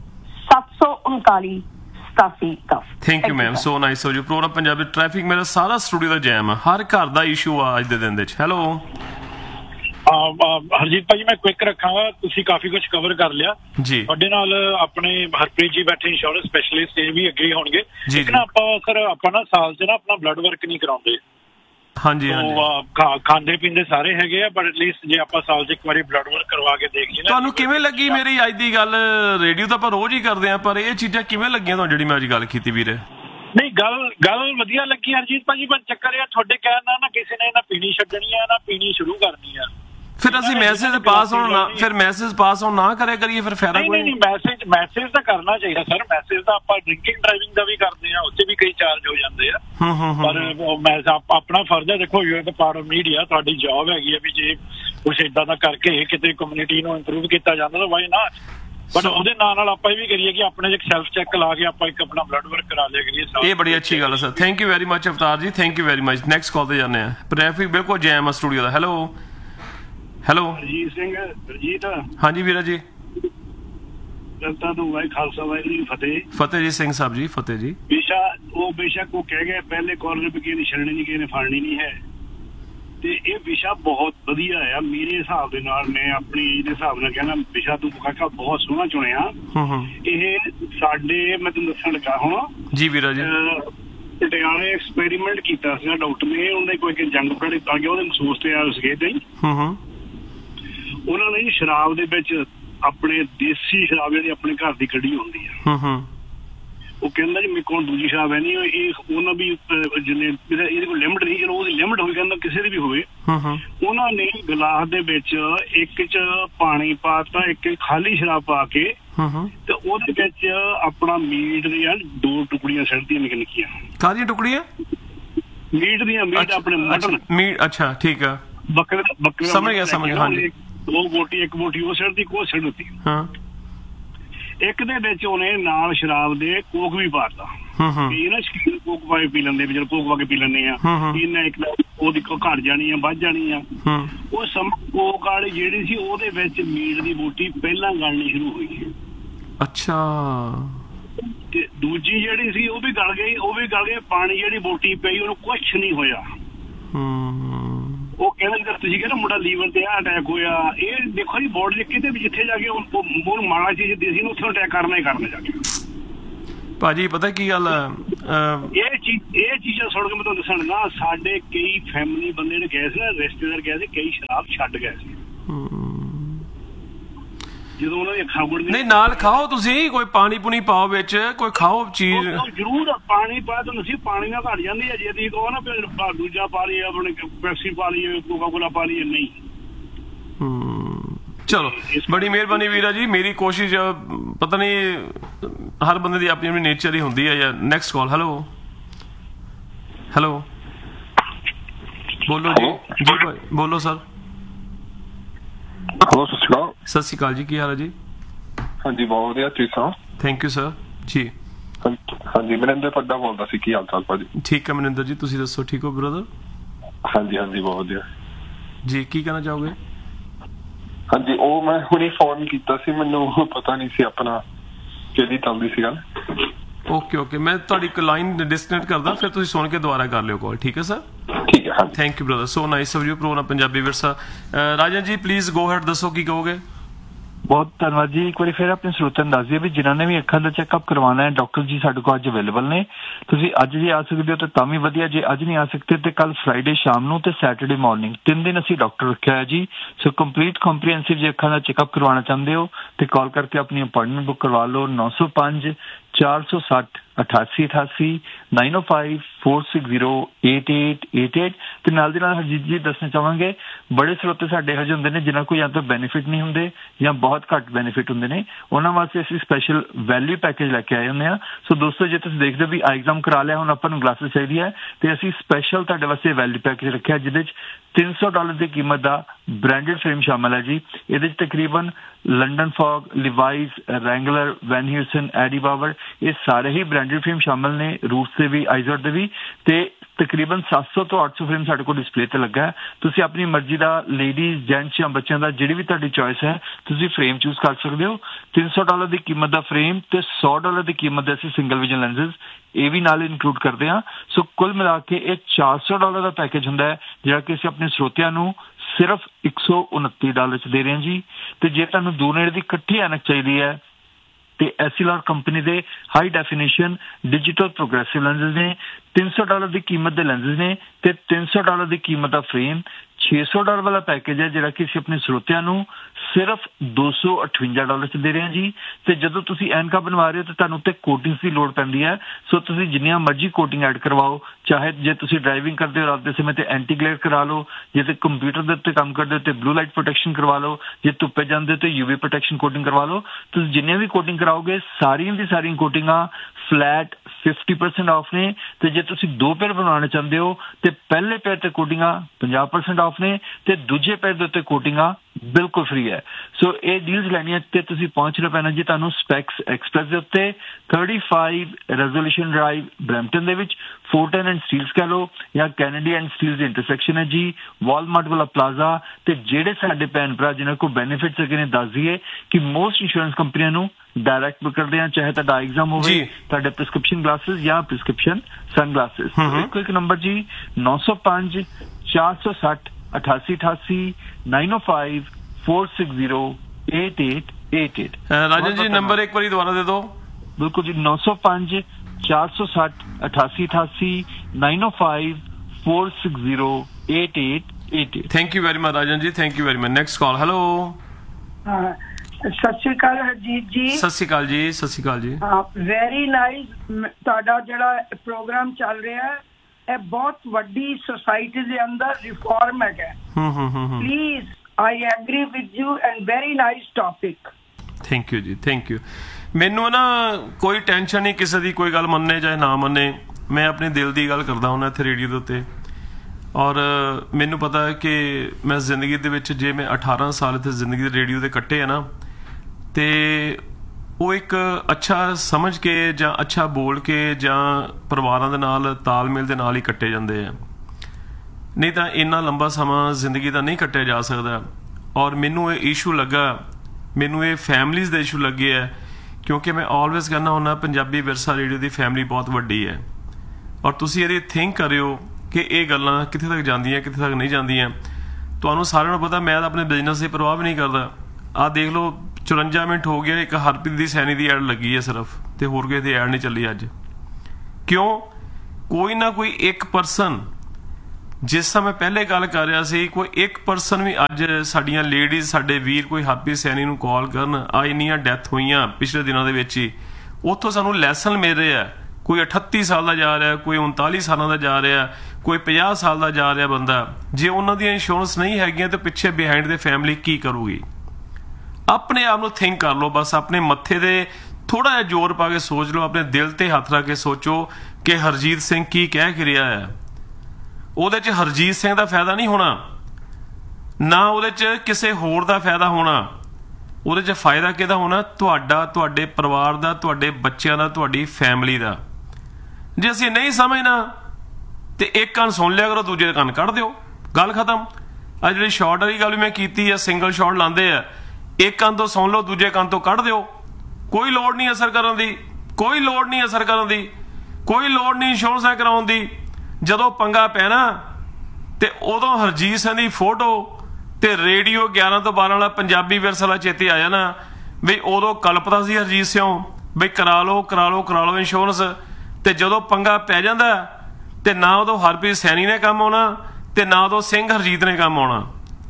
C: सात सौ उनतालीस सतासी कफ।
A: Thank you ma'am, so nice हो जी। प्रोग्राम पंजाबी ट्रैफिक मेरा सारा स्टूडियो ਦਾ ਜੈਮ ਆ, ਹਰ ਘਰ ਦਾ ਇਸ਼ੂ ਆ ਅੱਜ ਦੇ ਦਿਨ ਦੇ ਵਿੱਚ। ਹੈਲੋ
E: ਹਰਜੀਤ ਭਾਜੀ, ਮੈਂ ਕੁਇਕ ਰੱਖਾਂਗਾ, ਤੁਸੀਂ ਕਾਫੀ ਕੁਝ ਕਵਰ ਕਰ ਲਿਆ ਜੀ। ਤੁਹਾਡੇ ਨਾਲ ਆਪਣੇ ਹਰਪ੍ਰੀਤ ਜੀ ਬੈਠੇ ਇੰਸ਼ੋਰੈਂਸ ਸਪੈਸ਼ਲਿਸਟ, ਇਹ ਵੀ ਐਗਰੀ ਹੋਣਗੇ। ਲੇਕਿਨ ਆਪਾਂ ਸਰ ਆਪਾਂ ਨਾ ਸਾਲ 'ਚ ਨਾ ਆਪਣਾ ਬਲੱਡ ਵਰਕ ਨਹੀਂ ਕਰਾਉਂਦੇ।
A: ਹਾਂਜੀ ਹਾਂਜੀ,
E: ਖਾਂਦੇ ਪੀਂਦੇ ਸਾਰੇ ਹੈਗੇ ਆ, ਬਟ ਐਟਲੀਸਟ ਜੇ ਆਪਾਂ ਸਾਲ 'ਚ ਇੱਕ ਵਾਰੀ ਬਲੱਡ ਵਰਕ ਕਰਵਾ ਕੇ ਦੇਖੀਏ ਨਾ।
A: ਤੁਹਾਨੂੰ ਕਿਵੇਂ ਲੱਗੀ ਮੇਰੀ ਅੱਜ ਦੀ ਗੱਲ? ਰੇਡੀਓ ਤਾਂ ਆਪਾਂ ਰੋਜ਼ ਹੀ ਕਰਦੇ ਆ, ਪਰ ਇਹ ਚੀਜ਼ਾਂ ਕਿਵੇਂ ਲੱਗੀਆਂ ਤੁਹਾਨੂੰ ਜਿਹੜੀ ਮੈਂ ਅੱਜ ਗੱਲ ਕੀਤੀ ਵੀਰੇ?
E: ਨਹੀਂ, ਗੱਲ ਗੱਲ ਵਧੀਆ ਲੱਗੀ ਹਰਜੀਤ ਭਾਜੀ, ਪਰ ਚੱਕਰ ਇਹ ਤੁਹਾਡੇ ਕਹਿਣ ਨਾਲ ਨਾ ਕਿਸੇ ਨੇ ਨਾ ਪੀਣੀ ਛੱਡਣੀ ਆ ਨਾ ਪੀਣੀ ਸ਼ੁਰੂ ਕਰਨੀ ਆ।
A: ਫਿਰ ਅਸੀਂ ਮੈਸੇਜ ਪਾਸ ਹੋਣ ਨਾ ਫਿਰ ਮੈਸੇਜ ਪਾਸ ਹੋਣ ਨਾ ਕਰਿਆ ਕਰੀਏ, ਫਿਰ ਫਾਇਦਾ ਕੋਈ
E: ਨਹੀਂ। ਮੈਸੇਜ ਮੈਸੇਜ ਤਾਂ ਕਰਨਾ ਚਾਹੀਦਾ ਸਰ, ਮੈਸੇਜ ਤਾਂ ਆਪਾਂ ਡਰਿੰਕਿੰਗ ਡਰਾਈਵਿੰਗ ਦਾ ਵੀ ਕਰਦੇ ਆ, ਉੱਥੇ ਵੀ ਕਈ ਚਾਰਜ ਹੋ ਜਾਂਦੇ ਆ, ਪਰ ਮੈਂ ਆਪਣਾ ਫਰਜ਼ ਹੈ, ਦੇਖੋ you are the part of media, ਤੁਹਾਡੀ ਜੌਬ ਹੈਗੀ ਆ ਵੀ ਜੇ ਕੁਛ ਏਦਾਂ ਦਾ ਕਰਕੇ ਕਿਤੇ ਕਮਿਊਨਿਟੀ ਨੂੰ ਇੰਪਰੂਵ ਕੀਤਾ ਜਾਂਦਾ ਤਾਂ ਵਾਈ ਨਾ, ਬਟ ਉਹਦੇ ਨਾਲ ਨਾਲ ਆਪਾਂ ਇਹ ਵੀ ਕਰੀਏ ਕਿ ਆਪਣੇ ਇੱਕ ਸੈਲਫ ਚੈੱਕ ਲਾ ਕੇ ਆਪਾਂ ਇੱਕ ਆਪਣਾ ਬਲੱਡ ਵਰਕ ਕਰਾ ਲਿਆ ਕਰੀਏ।
A: ਇਹ ਬੜੀ ਅੱਛੀ ਗੱਲ ਹੈ sir, thank you very much ਅਵਤਾਰ ਜੀ, thank you very much. Next call ਤੇ ਜਾਂਦੇ ਆ, ਟ੍ਰੈਫਿਕ ਬਿਲਕੁਲ ਜੈਮ ਆ ਸਟੂਡੀਓ ਦਾ। ਹੈਲੋ ਹੈਲੋ
F: ਹਰਜੀਤ ਸਿੰਘ, ਹਰਜੀਤ
A: ਹਾਂਜੀ ਵੀਰਾ ਜੀ।
F: ਜਨਤਾ ਨੂੰ ਵਾਹਿ ਖਾਲਸਾ ਵਾਹਿਗੁਰੂ ਜੀ ਫਤਿਹ।
A: ਫਤਿਹ ਜੀ ਸਿੰਘ ਸਾਹਿਬ ਜੀ, ਫਤਿਹ ਜੀ।
F: ਬੇਸ਼ਾ ਉਹ ਬੇਸ਼ੱਕ ਉਹ ਕਹਿ ਗਏ ਪਹਿਲੇ ਕਾਲਰ ਵੀ ਕਿਸੇ ਨੇ ਛੱਡਣੀ ਨਹੀਂ, ਕਿਸੇ ਨੇ ਫੜਨੀ ਨਹੀਂ ਹੈ, ਤੇ ਇਹ ਵਿਸ਼ਾ ਬਹੁਤ ਵਧੀਆ ਆ ਮੇਰੇ ਹਿਸਾਬ ਦੇ ਨਾਲ। ਮੈਂ ਆਪਣੀ ਏਜ ਦੇ ਹਿਸਾਬ ਨਾਲ ਕਹਿੰਦਾ ਵਿਸ਼ਾ ਤੂੰ ਕਾਕਾ ਬਹੁਤ ਸੋਹਣਾ ਚੁਣਿਆ। ਇਹ ਸਾਡੇ ਮੈਂ ਤੁਹਾਨੂੰ ਦੱਸਣ ਲੱਗਾ ਹੁਣ
A: ਜੀ ਵੀਰਾ ਜੀ,
F: ਪਟਿਆਲੇ ਐਕਸਪੈਰੀਮੈਂਟ ਕੀਤਾ ਸੀਗਾ ਡਾਕਟਰ ਨੇ, ਉਹਨੇ ਕੋਈ ਜੰਗ ਫੜੇ ਤਾਂ ਗਿਆ, ਉਹਦੇ ਮਹਿਸੂਸ ਤੇ ਆਇਆ ਸੀਗੇ ਤੇ ਉਹਨਾਂ ਨੇ ਸ਼ਰਾਬ ਦੇ ਵਿੱਚ ਆਪਣੇ ਦੇਸੀ ਸ਼ਰਾਬ ਜਿਹੜੀ ਆਪਣੇ ਘਰ ਦੀ ਕੱਢੀ ਹੁੰਦੀ ਆ, ਉਹ ਕਹਿੰਦਾ ਜੀ ਮੇਰੇ ਕੋਲ ਦੂਜੀ ਸ਼ਰਾਬ ਹੈ ਨਹੀਂ, ਇਹ ਉਹਨਾਂ ਵੀ ਜਿੰਨੇ ਇਹਦੇ ਕੋਲ ਲਿਮਟ ਨਹੀਂ, ਚਲੋ ਉਹਦੀ ਲਿਮਟ ਹੋਈ, ਕਹਿੰਦਾ ਕਿਸੇ ਦੀ ਵੀ ਹੋਵੇ। ਉਹਨਾਂ ਨੇ ਗਲਾਸ ਦੇ ਵਿੱਚ ਇੱਕ ਚ ਪਾਣੀ ਪਾਤਾ, ਇੱਕ ਖਾਲੀ ਸ਼ਰਾਬ ਪਾ ਕੇ, ਤੇ ਉਹਦੇ ਵਿੱਚ ਆਪਣਾ ਮੀਟ ਦੀਆਂ ਦੋ ਟੁਕੜੀਆਂ ਸੜਦੀਆਂ ਨਿੱਕੀਆਂ ਨਿੱਕੀਆਂ।
A: ਕਾਹਦੀਆਂ ਟੁਕੜੀਆਂ?
F: ਮੀਟ ਦੀਆਂ, ਮੀਟ ਆਪਣੇ ਮਟਨ
A: ਮੀਟ। ਅੱਛਾ ਠੀਕ ਆ,
F: ਬੱਕਰੇ ਦਾ ਬੱਕਰੇ ਦਾ
A: ਸਮਝ ਗਿਆ ਸਮਝ ਗਿਆ। ਹਾਂਜੀ,
F: ਦੋ ਬੋਟੀ ਇੱਕ ਬੋਟੀ ਉਹ ਸੜਦੀ, ਕੋ ਸੜਦੀ।
A: ਹਾਂ, ਇੱਕ
F: ਦੇ ਵਿੱਚ ਉਹਨੇ ਨਾਲ ਸ਼ਰਾਬ ਦੇ ਕੋਕ ਵੀ ਪਾਤਾ। ਇਹ ਨਾ ਸ਼ਕੀਨ ਕੋਕ ਪਾ ਕੇ ਪੀ ਲੈਂਦੇ, ਜਦੋਂ ਕੋਕ ਪਾ ਕੇ ਪੀ ਲੈਂਦੇ ਆ, ਇਹਨਾਂ ਇੱਕ ਉਹਦੀ ਘਟ ਜਾਣੀ ਆ, ਵੱਧ ਜਾਣੀ ਆ। ਉਹ ਸਮ ਕੋਕ ਵਾਲੀ ਜਿਹੜੀ ਸੀ ਉਹਦੇ ਵਿੱਚ ਮੀਟ ਦੀ ਬੋਟੀ ਪਹਿਲਾਂ ਗਲਣੀ ਸ਼ੁਰੂ ਹੋਈ।
A: ਅੱਛਾ,
F: ਤੇ ਦੂਜੀ ਜਿਹੜੀ ਸੀ ਉਹ ਵੀ ਗਲ ਗਈ, ਉਹ ਵੀ ਗਲ ਗਈ। ਪਾਣੀ ਜਿਹੜੀ ਬੋਟੀ ਪਈ ਉਹਨੂੰ ਕੁਛ ਨਹੀਂ ਹੋਇਆ। ਉਹ ਕਹਿੰਦਾ ਜਿੱਦਾਂ ਤੁਸੀਂ ਕਹਿੰਦਾ ਮੁੰਡਾ ਲੀਵਰ ਤੇ ਆ ਅਟੈਕ ਹੋਇਆ, ਇਹ ਦੇਖੋ ਜੀ ਬੋਡੀ ਕਿਤੇ ਵੀ ਜਿੱਥੇ ਜਾ ਕੇ ਉਹਨੂੰ ਮਾੜਾ ਚੀਜ਼ ਦਿੱਤੀ ਸੀ ਉੱਥੇ ਅਟੈਕ ਕਰਨਾ ਹੀ ਕਰਨਾ ਜਾ ਕੇ।
A: ਭਾਜੀ ਪਤਾ ਕੀ ਗੱਲ ਹੈ,
F: ਇਹ ਚੀਜ਼ ਇਹ ਚੀਜ਼ਾਂ ਸੁਣ ਕੇ ਮੈਂ ਤੁਹਾਨੂੰ ਦੱਸਣ ਲੱਗਾ, ਸਾਡੇ ਕਈ ਫੈਮਿਲੀ ਬੰਦੇ ਨੇ ਗਏ ਸੀ ਨਾ, ਰਿਸ਼ਤੇਦਾਰ ਗਏ ਸੀ, ਕਈ ਸ਼ਰਾਬ ਛੱਡ ਗਏ ਸੀ ਜਦੋਂ ਉਹਨਾਂ ਦੀ ਅੱਖਾਂ ਗੁੜਦੀਆਂ। ਨਹੀਂ
A: ਨਾਲ ਖਾਓ ਤੁਸੀਂ, ਕੋਈ ਪਾਣੀ ਪੂਣੀ ਪਾਓ ਵਿੱਚ, ਕੋਈ ਖਾਓ ਚੀਜ਼
F: ਜ਼ਰੂਰ। ਪਾਣੀ ਪਾ ਤਾਂ ਨਸੀਬ ਪਾਣੀ ਨਾਲ ਘਟ ਜਾਂਦੀ ਹੈ, ਜੇ ਤੁਸੀਂ ਕਹੋ ਨਾ ਫਿਰ ਦੂਜਾ ਪਾ ਲਈਏ, ਆਪਣੇ ਪੈਪਸੀ ਪਾ ਲਈਏ, ਕੋਕਾ ਕੋਲਾ ਪਾ ਲਈਏ, ਨਹੀਂ।
A: ਚਲੋ ਬੜੀ ਮਿਹਰਬਾਨੀ ਵੀਰਾ ਜੀ, ਮੇਰੀ ਕੋਸ਼ਿਸ਼ ਪਤਾ ਨਹੀਂ ਹਰ ਬੰਦੇ ਦੀ ਆਪਣੀ ਆਪਣੀ ਨੇਚਰ ਹੀ ਹੁੰਦੀ ਹੈ ਯਾਰ। Next call. ਹੈਲੋ ਹੈਲੋ ਬੋਲੋ ਜੀ। ਜੀ ਭਾਈ ਬੋਲੋ ਸਰ।
G: ਹੈਲੋ ਸਤਿ ਸ਼੍ਰੀ ਅਕਾਲ।
A: ਸਤਿ ਸ਼੍ਰੀ ਅਕਾਲ ਜੀ, ਕੀ ਹਾਲ ਹੈ ਜੀ?
G: ਹਾਂਜੀ ਬਹੁਤ ਵਧੀਆ, ਤੁਸੀਂ ਸੁਣਾਓ?
A: ਥੈਂਕ ਯੂ ਸਰ ਜੀ।
G: ਹਾਂਜੀ ਮਨਿੰਦਰ ਪੱਡਾ ਬੋਲਦਾ ਸੀ, ਕੀ ਹਾਲ ਚਾਲ ਭਾਜੀ?
A: ਠੀਕ ਹੈ ਮਨਿੰਦਰ ਜੀ, ਤੁਸੀਂ ਦੱਸੋ ਠੀਕ ਹੋ ਬ੍ਰਦਰ?
G: ਹਾਂਜੀ ਹਾਂਜੀ ਬਹੁਤ ਵਧੀਆ
A: ਜੀ। ਕੀ ਕਹਿਣਾ ਚਾਹੋਗੇ?
G: ਹਾਂਜੀ ਉਹ ਮੈਂ ਹੁਣੇ ਫੋਨ ਕੀਤਾ ਸੀ, ਮੈਨੂੰ ਪਤਾ ਨਹੀਂ ਸੀ ਆਪਣਾ ਕਿਹਦੀ ਚੱਲਦੀ ਸੀ ਗੱਲ।
A: ਓਕੇ ਓਕੇ, ਮੈਂ ਤੁਹਾਡੀ ਇੱਕ ਲਾਈਨ ਡਿਸਕਨੈਕਟ ਕਰਦਾ, ਫਿਰ ਤੁਸੀਂ ਸੁਣ ਕੇ ਦੁਬਾਰਾ ਕਰ ਲਿਓ ਕਾਲ, ਠੀਕ ਹੈ ਸਰ?
G: ਠੀਕ ਹੈ।
A: Thank you brother, so nice of you. Programme Punjabi ਵਿਰਸਾ। ਰਾਜਨ ਜੀ ਪਲੀਜ਼ ਗੋ ਹੈਡ, ਦੱਸੋ ਕੀ ਕਹੋਗੇ?
H: ਬਹੁਤ ਧੰਨਵਾਦ ਜੀ। ਇੱਕ ਵਾਰੀ ਫਿਰ ਆਪਣੇ ਸਰੋਤਿਆਂ ਨੂੰ ਦੱਸ ਦਈਏ ਵੀ ਜਿਨ੍ਹਾਂ ਨੇ ਵੀ ਅੱਖਾਂ ਦਾ ਚੈੱਕਅਪ ਕਰਵਾਉਣਾ ਹੈ, ਡਾਕਟਰ ਜੀ ਸਾਡੇ ਕੋਲ ਅੱਜ ਅਵੇਲੇਬਲ ਨੇ। ਤੁਸੀਂ ਅੱਜ ਜੇ ਆ ਸਕਦੇ ਹੋ ਤਾਂ ਤਾਂ ਵੀ ਵਧੀਆ, ਜੇ ਅੱਜ ਨਹੀਂ ਆ ਸਕਦੇ ਤੇ ਕੱਲ ਫਰਾਈਡੇ ਸ਼ਾਮ ਨੂੰ ਤੇ ਸੈਟਰਡੇ ਮਾਰਨਿੰਗ, ਤਿੰਨ ਦਿਨ ਅਸੀਂ ਡਾਕਟਰ ਰੱਖਿਆ ਹੈ ਜੀ। ਸੋ ਕੰਪਲੀਟ ਕੰਪਰੀਹੈਂਸਿਵ ਜੇ ਅੱਖਾਂ ਦਾ ਚੈੱਕਅਪ ਕਰਵਾਉਣਾ ਚਾਹੁੰਦੇ ਹੋ ਤੇ ਕਾਲ ਕਰਕੇ ਆਪਣੀ ਅਪਾਇੰਟਮੈਂਟ ਬੁੱਕ ਕਰਵਾ ਲਓ। ਨੌ ਸੌ ਪੰਜ ਚਾਰ ਸੌ ਸੱਠ ਅਠਾਸੀ ਅਠਾਸੀ ਨਾਈਨ ਓ five four six zero eight eight eight eight. ਤੇ ਨਾਲ ਦੀ ਨਾਲ ਹਰਜੀਤ ਜੀ ਦੱਸਣਾ ਚਾਹਾਂਗੇ, ਬੜੇ ਸਰੋਤੇ ਸਾਡੇ ਇਹੋ ਜਿਹੇ ਹੁੰਦੇ ਨੇ ਜਿਨ੍ਹਾਂ ਕੋਲ ਜਾਂ ਤਾਂ ਬੈਨੀਫਿਟ ਨਹੀਂ ਹੁੰਦੇ ਜਾਂ ਬਹੁਤ ਘੱਟ ਬੈਨੀਫਿਟ ਹੁੰਦੇ ਨੇ, ਉਹਨਾਂ ਵਾਸਤੇ ਅਸੀਂ ਸਪੈਸ਼ਲ ਵੈਲਿਊ ਪੈਕੇਜ ਲੈ ਕੇ ਆਏ ਹੁੰਦੇ ਹਾਂ। ਸੋ ਦੋਸਤੋ ਜੇ ਤੁਸੀਂ ਦੇਖਦੇ ਵੀ ਆਈ ਐਗਜ਼ਾਮ ਕਰਾ ਲਿਆ, ਹੁਣ ਆਪਾਂ ਨੂੰ ਗਲਾਸਿਸ ਚਾਹੀਦੀ ਹੈ ਤੇ ਅਸੀਂ ਸਪੈਸ਼ਲ ਤੁਹਾਡੇ ਵਾਸਤੇ ਵੈਲਿਊ ਪੈਕੇਜ ਰੱਖਿਆ ਜਿਹਦੇ ਚ ਤਿੰਨ ਸੌ ਡਾਲਰ ਦੀ ਕੀਮਤ ਦਾ ਬ੍ਰਾਂਡਡ ਫਰੇਮ ਸ਼ਾਮਲ ਹੈ ਜੀ। ਇਹਦੇ ਚ ਤਕਰੀਬਨ ਲੰਡਨ ਫੌਗ, ਲਿਵਾਈਜ਼, ਰੈਂਗਲਰ, ਵੈਨ ਹਿਊਸਨ, ਐਡੀ ਬਾਵਰ, ਇਹ ਸਾਰੇ ਹੀ ਬ੍ਰਾਂਡਡ ਫਰੇਮ ਸ਼ਾਮਲ ਨੇ, ਰੂਟਸ ਦੇ ਵੀ, ਆਈਜ਼ਰ ਦੇ ਵੀ। ਤੇ ਤਕਰੀਬਨ ਸੱਤ ਸੌ ਤੋਂ ਅੱਠ ਸੌ ਫਰੇਮ ਸਾਡੇ ਕੋਲ ਡਿਸਪਲੇ ਤੇ ਲੱਗਾ ਹੈ। ਤੁਸੀਂ ਆਪਣੀ ਮਰਜ਼ੀ ਦਾ ਲੇਡੀਜ਼, ਜੈਂਟਸ ਜਾਂ ਬੱਚਿਆਂ ਦਾ ਜਿਹੜੀ ਵੀ ਤੁਹਾਡੀ ਚੋਇਸ ਹੈ ਤੁਸੀਂ ਫਰੇਮ ਚੂਜ਼ ਕਰ ਸਕਦੇ ਹੋ। ਤਿੰਨ ਸੌ ਡਾਲਰ ਦੀ ਕੀਮਤ ਦਾ ਫਰੇਮ ਤੇ ਸੌ ਡਾਲਰ ਦੀ ਕੀਮਤ ਦੇ ਅਸੀਂ ਸਿੰਗਲ ਵਿਜ਼ਨ ਲੈਂਸਿਸ ਇਹ ਵੀ ਨਾਲ ਇਨਕਲੂਡ ਕਰਦੇ ਹਾਂ। ਸੋ ਕੁੱਲ ਮਿਲਾ ਕੇ ਇਹ ਚਾਰ ਸੌ ਡਾਲਰ ਦਾ ਪੈਕੇਜ ਹੁੰਦਾ ਹੈ ਜਿਹੜਾ ਕਿ ਅਸੀਂ ਆਪਣੇ ਸਰੋਤਿਆਂ ਨੂੰ ਸਿਰਫ ਇੱਕ ਸੌ ਉਨੱਤੀ ਡਾਲਰ ਚ ਦੇ ਰਹੇ ਹਾਂ ਜੀ। ਤੇ ਜੇ ਤੁਹਾਨੂੰ ਦੂਰ ਨੇੜੇ ਦੀ ਇਕੱਠੀ ਐਨਕ ਚਾਹੀਦੀ ਹੈ ਤੇ ਐਸੀਲਰ ਕੰਪਨੀ ਦੇ ਹਾਈ ਡੈਫੀਨੇਸ਼ਨ ਡਿਜੀਟਲ ਪ੍ਰੋਗਰੈਸਿਵ ਲੈਂਸਿਸ ਨੇ। ਤਿੰਨ ਸੌ ਡਾਲਰ ਦੀ ਕੀਮਤ ਦੇ ਲੈਂਸਿਸ ਨੇ ਤੇ ਤਿੰਨ ਸੌ ਡਾਲਰ ਦੀ ਕੀਮਤ ਦਾ ਫਰੇਮ। ਛੇ ਸੌ ਡਾਲਰ ਵਾਲਾ ਪੈਕੇਜ ਹੈ ਜਿਹੜਾ ਕਿ ਅਸੀਂ ਆਪਣੇ ਸਰੋਤਿਆਂ ਨੂੰ ਸਿਰਫ ਦੋ ਸੌ ਅਠਵੰਜਾ ਡਾਲਰ ਚ ਦੇ ਰਹੇ ਹਾਂ ਜੀ। ਤੇ ਜਦੋਂ ਤੁਸੀਂ ਐਨਕਾ ਬਣਵਾ ਰਹੇ ਹੋ ਤਾਂ ਤੁਹਾਨੂੰ ਉੱਤੇ ਕੋਟਿੰਗਸ ਦੀ ਲੋੜ ਪੈਂਦੀ ਹੈ। ਸੋ ਤੁਸੀਂ ਜਿੰਨੀਆਂ ਮਰਜ਼ੀ ਕੋਟਿੰਗ ਐਡ ਕਰਵਾਓ, ਚਾਹੇ ਜੇ ਤੁਸੀਂ ਡਰਾਈਵਿੰਗ ਕਰਦੇ ਹੋ ਰਾਤ ਦੇ ਸਮੇਂ ਤੇ ਐਂਟੀ ਗਲੇਅਰ ਕਰਾ ਲਓ, ਜੇ ਤੇ ਕੰਪਿਊਟਰ ਦੇ ਉੱਤੇ ਕੰਮ ਕਰਦੇ ਹੋ ਤੇ ਬਲੂ ਲਾਈਟ ਪ੍ਰੋਟੈਕਸ਼ਨ ਕਰਵਾ ਲਓ, ਜੇ ਧੁੱਪੇ ਜਾਂਦੇ ਹੋ ਤੇ ਯੂਵੀ ਪ੍ਰੋਟੈਕਸ਼ਨ ਕੋਟਿੰਗ ਕਰਵਾ ਲਓ। ਤੁਸੀਂ ਜਿੰਨੀਆਂ ਵੀ ਕੋਟਿੰਗ ਕਰਾਓਗੇ ਸਾਰੀਆਂ ਦੀ ਸਾਰੀਆਂ ਕੋਟਿੰਗਾਂ ਫਲੈਟ ਫਿਫਟੀ ਪਰਸੈਂਟ ਆਫ ਨੇ। ਤੇ ਜੇ ਤੁਸੀਂ ਦੋ ਪੇਅਰ ਬਣਾਉਣਾ ਚਾਹੁੰਦੇ ਹੋ ਤੇ ਪਹਿਲੇ ਪੇਅਰ ਤੇ ਕੋਟਿੰਗਾਂ ਪੰਜਾਹ ਪਰਸੈਂਟ ਆਫ ਨੇ ਤੇ ਦੂਜੇ ਪੇਅਰ ਦੇ ਉੱਤੇ ਕੋਟਿੰਗਾਂ ਬਿਲਕੁਲ ਫ੍ਰੀ ਹੈ। ਸੋ ਇਹ ਡੀਲਸ ਲੈਣੀਆਂ ਤੇ ਤੁਸੀਂ ਪਹੁੰਚ ਰਹੇ ਪੈਣਾ ਜੀ ਤੁਹਾਨੂੰ ਸਪੈਕਸ ਐਕਸਪ੍ਰੈਸ ਦੇ ਉੱਤੇ ਪੈਂਤੀਸ ਰੈਜ਼ੋਲੂਸ਼ਨ ਡਰਾਈਵ ਬਰੈਂਪਟਨ ਦੇ ਵਿੱਚ, ਫੋਰਟਨ ਐਂਡ ਸਟੀਲਸ ਕਹਿ ਲਓ ਜਾਂ Kennedy and Steeles the intersection ਹੈ ਜੀ, ਵਾਲਮਾਰਟ ਵਾਲਾ ਪਲਾਜ਼ਾ। ਤੇ ਜਿਹੜੇ ਸਾਡੇ ਭੈਣ ਭਰਾ ਜਿਹਨਾਂ ਕੋਲ ਬੈਨੀਫਿਟਸ ਹੈਗੇ ਨੇ ਦੱਸ ਦਈਏ ਕਿ ਮੋਸਟ ਇੰਸ਼ੋਰੈਂਸ ਕੰਪਨੀਆਂ ਨੂੰ ਡਾਇਰੈਕਟ ਕਰਦੇ ਆ, ਚਾਹੇ ਤੁਹਾਡਾ ਐਗਜ਼ਾਮ ਹੋਵੇ, ਤੁਹਾਡੇ ਪ੍ਰਿਸਕ੍ਰਿਪਸ਼ਨ ਗਲਾਸਿਸ ਜਾਂ ਪ੍ਰਿਸਕ੍ਰਿਪਸ਼ਨ ਸਨ ਗਲਾਸਿਸ। ਇੱਕੋ ਇੱਕ ਨੰਬਰ ਜੀ ਨੌ ਸੌ ਪੰਜ ਚਾਰ ਸੌ ਸੱਠ ਅਠਾਸੀ ਅਠਾਸੀ ਨਾਈਨ ਓ five four six zero eight eight eight eight.
A: ਰਾਜਨ ਜੀ ਨੰਬਰ ਇੱਕ ਵਾਰੀ ਦੁਬਾਰਾ ਦੇ ਦਿਓ।
H: ਬਿਲਕੁਲ ਜੀ, ਨੌ ਸੌ ਪੰਜ ਚਾਰ ਸੌ ਸੱਠ ਅਠਾਸੀ ਅਠਾਸੀ nine O five four six zero eight eight eight eight.
A: Thank you very much ਰਾਜਨ ਜੀ, thank you very much. Next call. Hello
I: ਸਤਿ ਸ਼੍ਰੀ ਅਕਾਲ ਹਰਜੀਤ ਜੀ।
A: ਸਤਿ ਸ਼੍ਰੀ ਅਕਾਲ ਜੀ। ਸਤਿ ਸ਼੍ਰੀ ਅਕਾਲ ਜੀ।
I: ਹਾਂ ਵੈਰੀ ਨਾਈਸ। ਤੁਹਾਡਾ ਜਿਹੜਾ ਪ੍ਰੋਗਰਾਮ ਚੱਲ ਰਿਹਾ ਹੈ ਇਹ ਬਹੁਤ ਵੱਡੀ ਸੋਸਾਇਟੀ ਦੇ ਅੰਦਰ ਰਿਫਾਰਮ ਹੈਗਾ। Please I agree with you and very nice topic.
A: Thank you ਜੀ, ਥੈਂਕ ਯੂ। ਮੈਨੂੰ ਨਾ ਕੋਈ ਟੈਨਸ਼ਨ ਨਹੀਂ ਕਿਸੇ ਦੀ, ਕੋਈ ਗੱਲ ਮੰਨੇ ਚਾਹੇ ਨਾ ਮੰਨੇ, ਮੈਂ ਆਪਣੇ ਦਿਲ ਦੀ ਗੱਲ ਕਰਦਾ ਹੁੰਦਾ ਇੱਥੇ ਰੇਡੀਓ ਦੇ ਉੱਤੇ। ਔਰ ਮੈਨੂੰ ਪਤਾ ਹੈ ਕਿ ਮੈਂ ਜ਼ਿੰਦਗੀ ਦੇ ਵਿੱਚ ਜੇ ਮੈਂ ਅਠਾਰਾਂ ਸਾਲ ਇੱਥੇ ਜ਼ਿੰਦਗੀ ਦੇ ਰੇਡੀਓ ਦੇ ਕੱਟੇ ਆ ਨਾ ਤੇ ਉਹ ਇੱਕ ਅੱਛਾ ਸਮਝ ਕੇ ਜਾਂ ਅੱਛਾ ਬੋਲ ਕੇ ਜਾਂ ਪਰਿਵਾਰਾਂ ਦੇ ਨਾਲ ਤਾਲਮੇਲ ਦੇ ਨਾਲ ਹੀ ਕੱਟੇ ਜਾਂਦੇ ਆ, ਨਹੀਂ ਤਾਂ ਇੰਨਾ ਲੰਬਾ ਸਮਾਂ ਜ਼ਿੰਦਗੀ ਦਾ ਨਹੀਂ ਕੱਟਿਆ ਜਾ ਸਕਦਾ। ਔਰ ਮੈਨੂੰ ਇਹ ਇਸ਼ੂ ਲੱਗਾ, ਮੈਨੂੰ ਇਹ ਫੈਮਲੀਜ਼ ਦੇ ਇਸ਼ੂ ਲੱਗੇ ਹੈ ਕਿਉਂਕਿ ਮੈਂ ਆਲਵੇਜ਼ ਕਹਿੰਦਾ ਹੁੰਦਾ ਪੰਜਾਬੀ ਵਿਰਸਾ ਰੇਡੀਓ ਦੀ ਫੈਮਿਲੀ ਬਹੁਤ ਵੱਡੀ ਹੈ। ਔਰ ਤੁਸੀਂ ਇਹਦੀ ਥਿੰਕ ਕਰਿਓ ਕਿ ਇਹ ਗੱਲਾਂ ਕਿੱਥੇ ਤੱਕ ਜਾਂਦੀਆਂ ਕਿੱਥੇ ਤੱਕ ਨਹੀਂ ਜਾਂਦੀਆਂ। ਤੁਹਾਨੂੰ ਸਾਰਿਆਂ ਨੂੰ ਪਤਾ ਮੈਂ ਤਾਂ ਆਪਣੇ ਬਿਜ਼ਨਸ ਦੀ ਪਰਵਾਹ ਵੀ ਨਹੀਂ ਕਰਦਾ। ਆਹ ਦੇਖ ਲਓ ਚੁਰੰਜਾ ਮਿੰਟ ਹੋ ਗਿਆ, ਇੱਕ ਹਰਪ੍ਰੀਤ ਦੀ ਸੈਣੀ ਦੀ ਐਡ ਲੱਗੀ ਹੈ ਸਿਰਫ, ਤੇ ਹੋਰ ਕਿਸੇ ਦੀ ਐਡ ਨਹੀਂ ਚੱਲੀ ਅੱਜ। ਕਿਉਂ? ਕੋਈ ਨਾ ਕੋਈ ਇੱਕ ਪਰਸਨ, ਜਿਸ ਸਮੇਂ ਪਹਿਲੇ ਗੱਲ ਕਰ ਰਿਹਾ ਸੀ, ਕੋਈ ਇੱਕ ਪਰਸਨ ਵੀ ਅੱਜ ਸਾਡੀਆਂ ਲੇਡੀਜ਼, ਸਾਡੇ ਵੀਰ ਕੋਈ ਹਰਪ੍ਰੀਤ ਸੈਣੀ ਨੂੰ ਕਾਲ ਕਰਨ, ਆ ਇੰਨੀਆਂ ਡੈਥ ਹੋਈਆਂ ਪਿਛਲੇ ਦਿਨਾਂ ਦੇ ਵਿੱਚ ਹੀ, ਉੱਥੋਂ ਸਾਨੂੰ ਲੈਸਨ ਮਿਲ ਰਿਹਾ। ਕੋਈ ਅਠੱਤੀ ਸਾਲ ਦਾ ਜਾ ਰਿਹਾ, ਕੋਈ ਉਨਤਾਲੀ ਸਾਲਾਂ ਦਾ ਜਾ ਰਿਹਾ, ਕੋਈ ਪੰਜਾਹ ਸਾਲ ਦਾ ਜਾ ਰਿਹਾ ਬੰਦਾ। ਜੇ ਉਹਨਾਂ ਦੀਆਂ ਇੰਸ਼ੋਰੈਂਸ ਨਹੀਂ ਹੈਗੀਆਂ ਤਾਂ ਪਿੱਛੇ ਬਿਹਾਈਂਡ ਦੇ ਫੈਮਿਲੀ ਕੀ ਕਰੂਗੀ? ਆਪਣੇ ਆਪ ਨੂੰ ਥਿੰਕ ਕਰ ਲਓ, ਬਸ ਆਪਣੇ ਮੱਥੇ ਦੇ ਥੋੜਾ ਜਿਹਾ ਜ਼ੋਰ ਪਾ ਕੇ ਸੋਚ ਲਓ, ਆਪਣੇ ਦਿਲ ਤੇ ਹੱਥ ਰੱਖ ਕੇ ਸੋਚੋ ਕਿ ਹਰਜੀਤ ਸਿੰਘ ਕੀ ਕਹਿ ਕੇ ਰਿਹਾ ਹੈ। ਉਹਦੇ 'ਚ ਹਰਜੀਤ ਸਿੰਘ ਦਾ ਫਾਇਦਾ ਨਹੀਂ ਹੋਣਾ, ਨਾ ਉਹਦੇ 'ਚ ਕਿਸੇ ਹੋਰ ਦਾ ਫਾਇਦਾ ਹੋਣਾ। ਉਹਦੇ 'ਚ ਫਾਇਦਾ ਕਿਹਦਾ ਹੋਣਾ? ਤੁਹਾਡਾ, ਤੁਹਾਡੇ ਪਰਿਵਾਰ ਦਾ, ਤੁਹਾਡੇ ਬੱਚਿਆਂ ਦਾ, ਤੁਹਾਡੀ ਫੈਮਿਲੀ ਦਾ। ਜੇ ਅਸੀਂ ਨਹੀਂ ਸਮਝਣਾ ਤੇ ਇੱਕ ਕੰਨ ਸੁਣ ਲਿਆ ਕਰੋ, ਦੂਜੇ ਕੰਨ ਕੱਢ ਦਿਓ, ਗੱਲ ਖਤਮ। ਆ ਜਿਹੜੀ ਸ਼ਾਰਟ ਵਾਲੀ ਗੱਲ ਵੀ ਮੈਂ ਕੀਤੀ ਆ, ਸਿੰਗਲ ਸ਼ਾਟ ਲਾਉਂਦੇ ਆ, ਇੱਕ ਕੰਨ ਤੋਂ ਸੁਣ ਲਓ, ਦੂਜੇ ਕੰਨ ਤੋਂ ਕੱਢ ਦਿਓ। ਕੋਈ ਲੋੜ ਨਹੀਂ ਅਸਰ ਕਰਨ ਦੀ, ਕੋਈ ਲੋੜ ਨਹੀਂ ਅਸਰ ਕਰਨ ਦੀ, ਕੋਈ ਲੋੜ ਨਹੀਂ ਇੰਸ਼ੋਰੈਂਸ ਕਰਾਉਣ ਦੀ। ਜਦੋਂ ਪੰਗਾ ਪੈਣਾ ਤੇ ਉਦੋਂ ਹਰਜੀਤ ਸਿੰਘ ਦੀ ਫੋਟੋ ਤੇ ਰੇਡੀਓ ਗਿਆਰਾਂ ਤੋਂ ਬਾਰਾਂ ਵਾਲਾ ਪੰਜਾਬੀ ਵਿਰਸਾ ਵਾਲਾ ਚੇਤੇ ਆ ਜਾਣਾ ਬਈ ਉਦੋਂ ਕਲਪਦਾ ਸੀ ਹਰਜੀਤ ਸਿੰਘ ਬਈ ਕਰਾ ਲਓ ਕਰਾ ਲਓ ਕਰਾ ਲਓ ਇੰਸ਼ੋਰੈਂਸ। ਤੇ ਜਦੋਂ ਪੰਗਾ ਪੈ ਜਾਂਦਾ ਤੇ ਨਾ ਉਦੋਂ ਹਰਪ੍ਰੀਤ ਸੈਣੀ ਨੇ ਕੰਮ ਆਉਣਾ ਤੇ ਨਾ ਉਦੋਂ ਸਿੰਘ ਹਰਜੀਤ ਨੇ ਕੰਮ ਆਉਣਾ।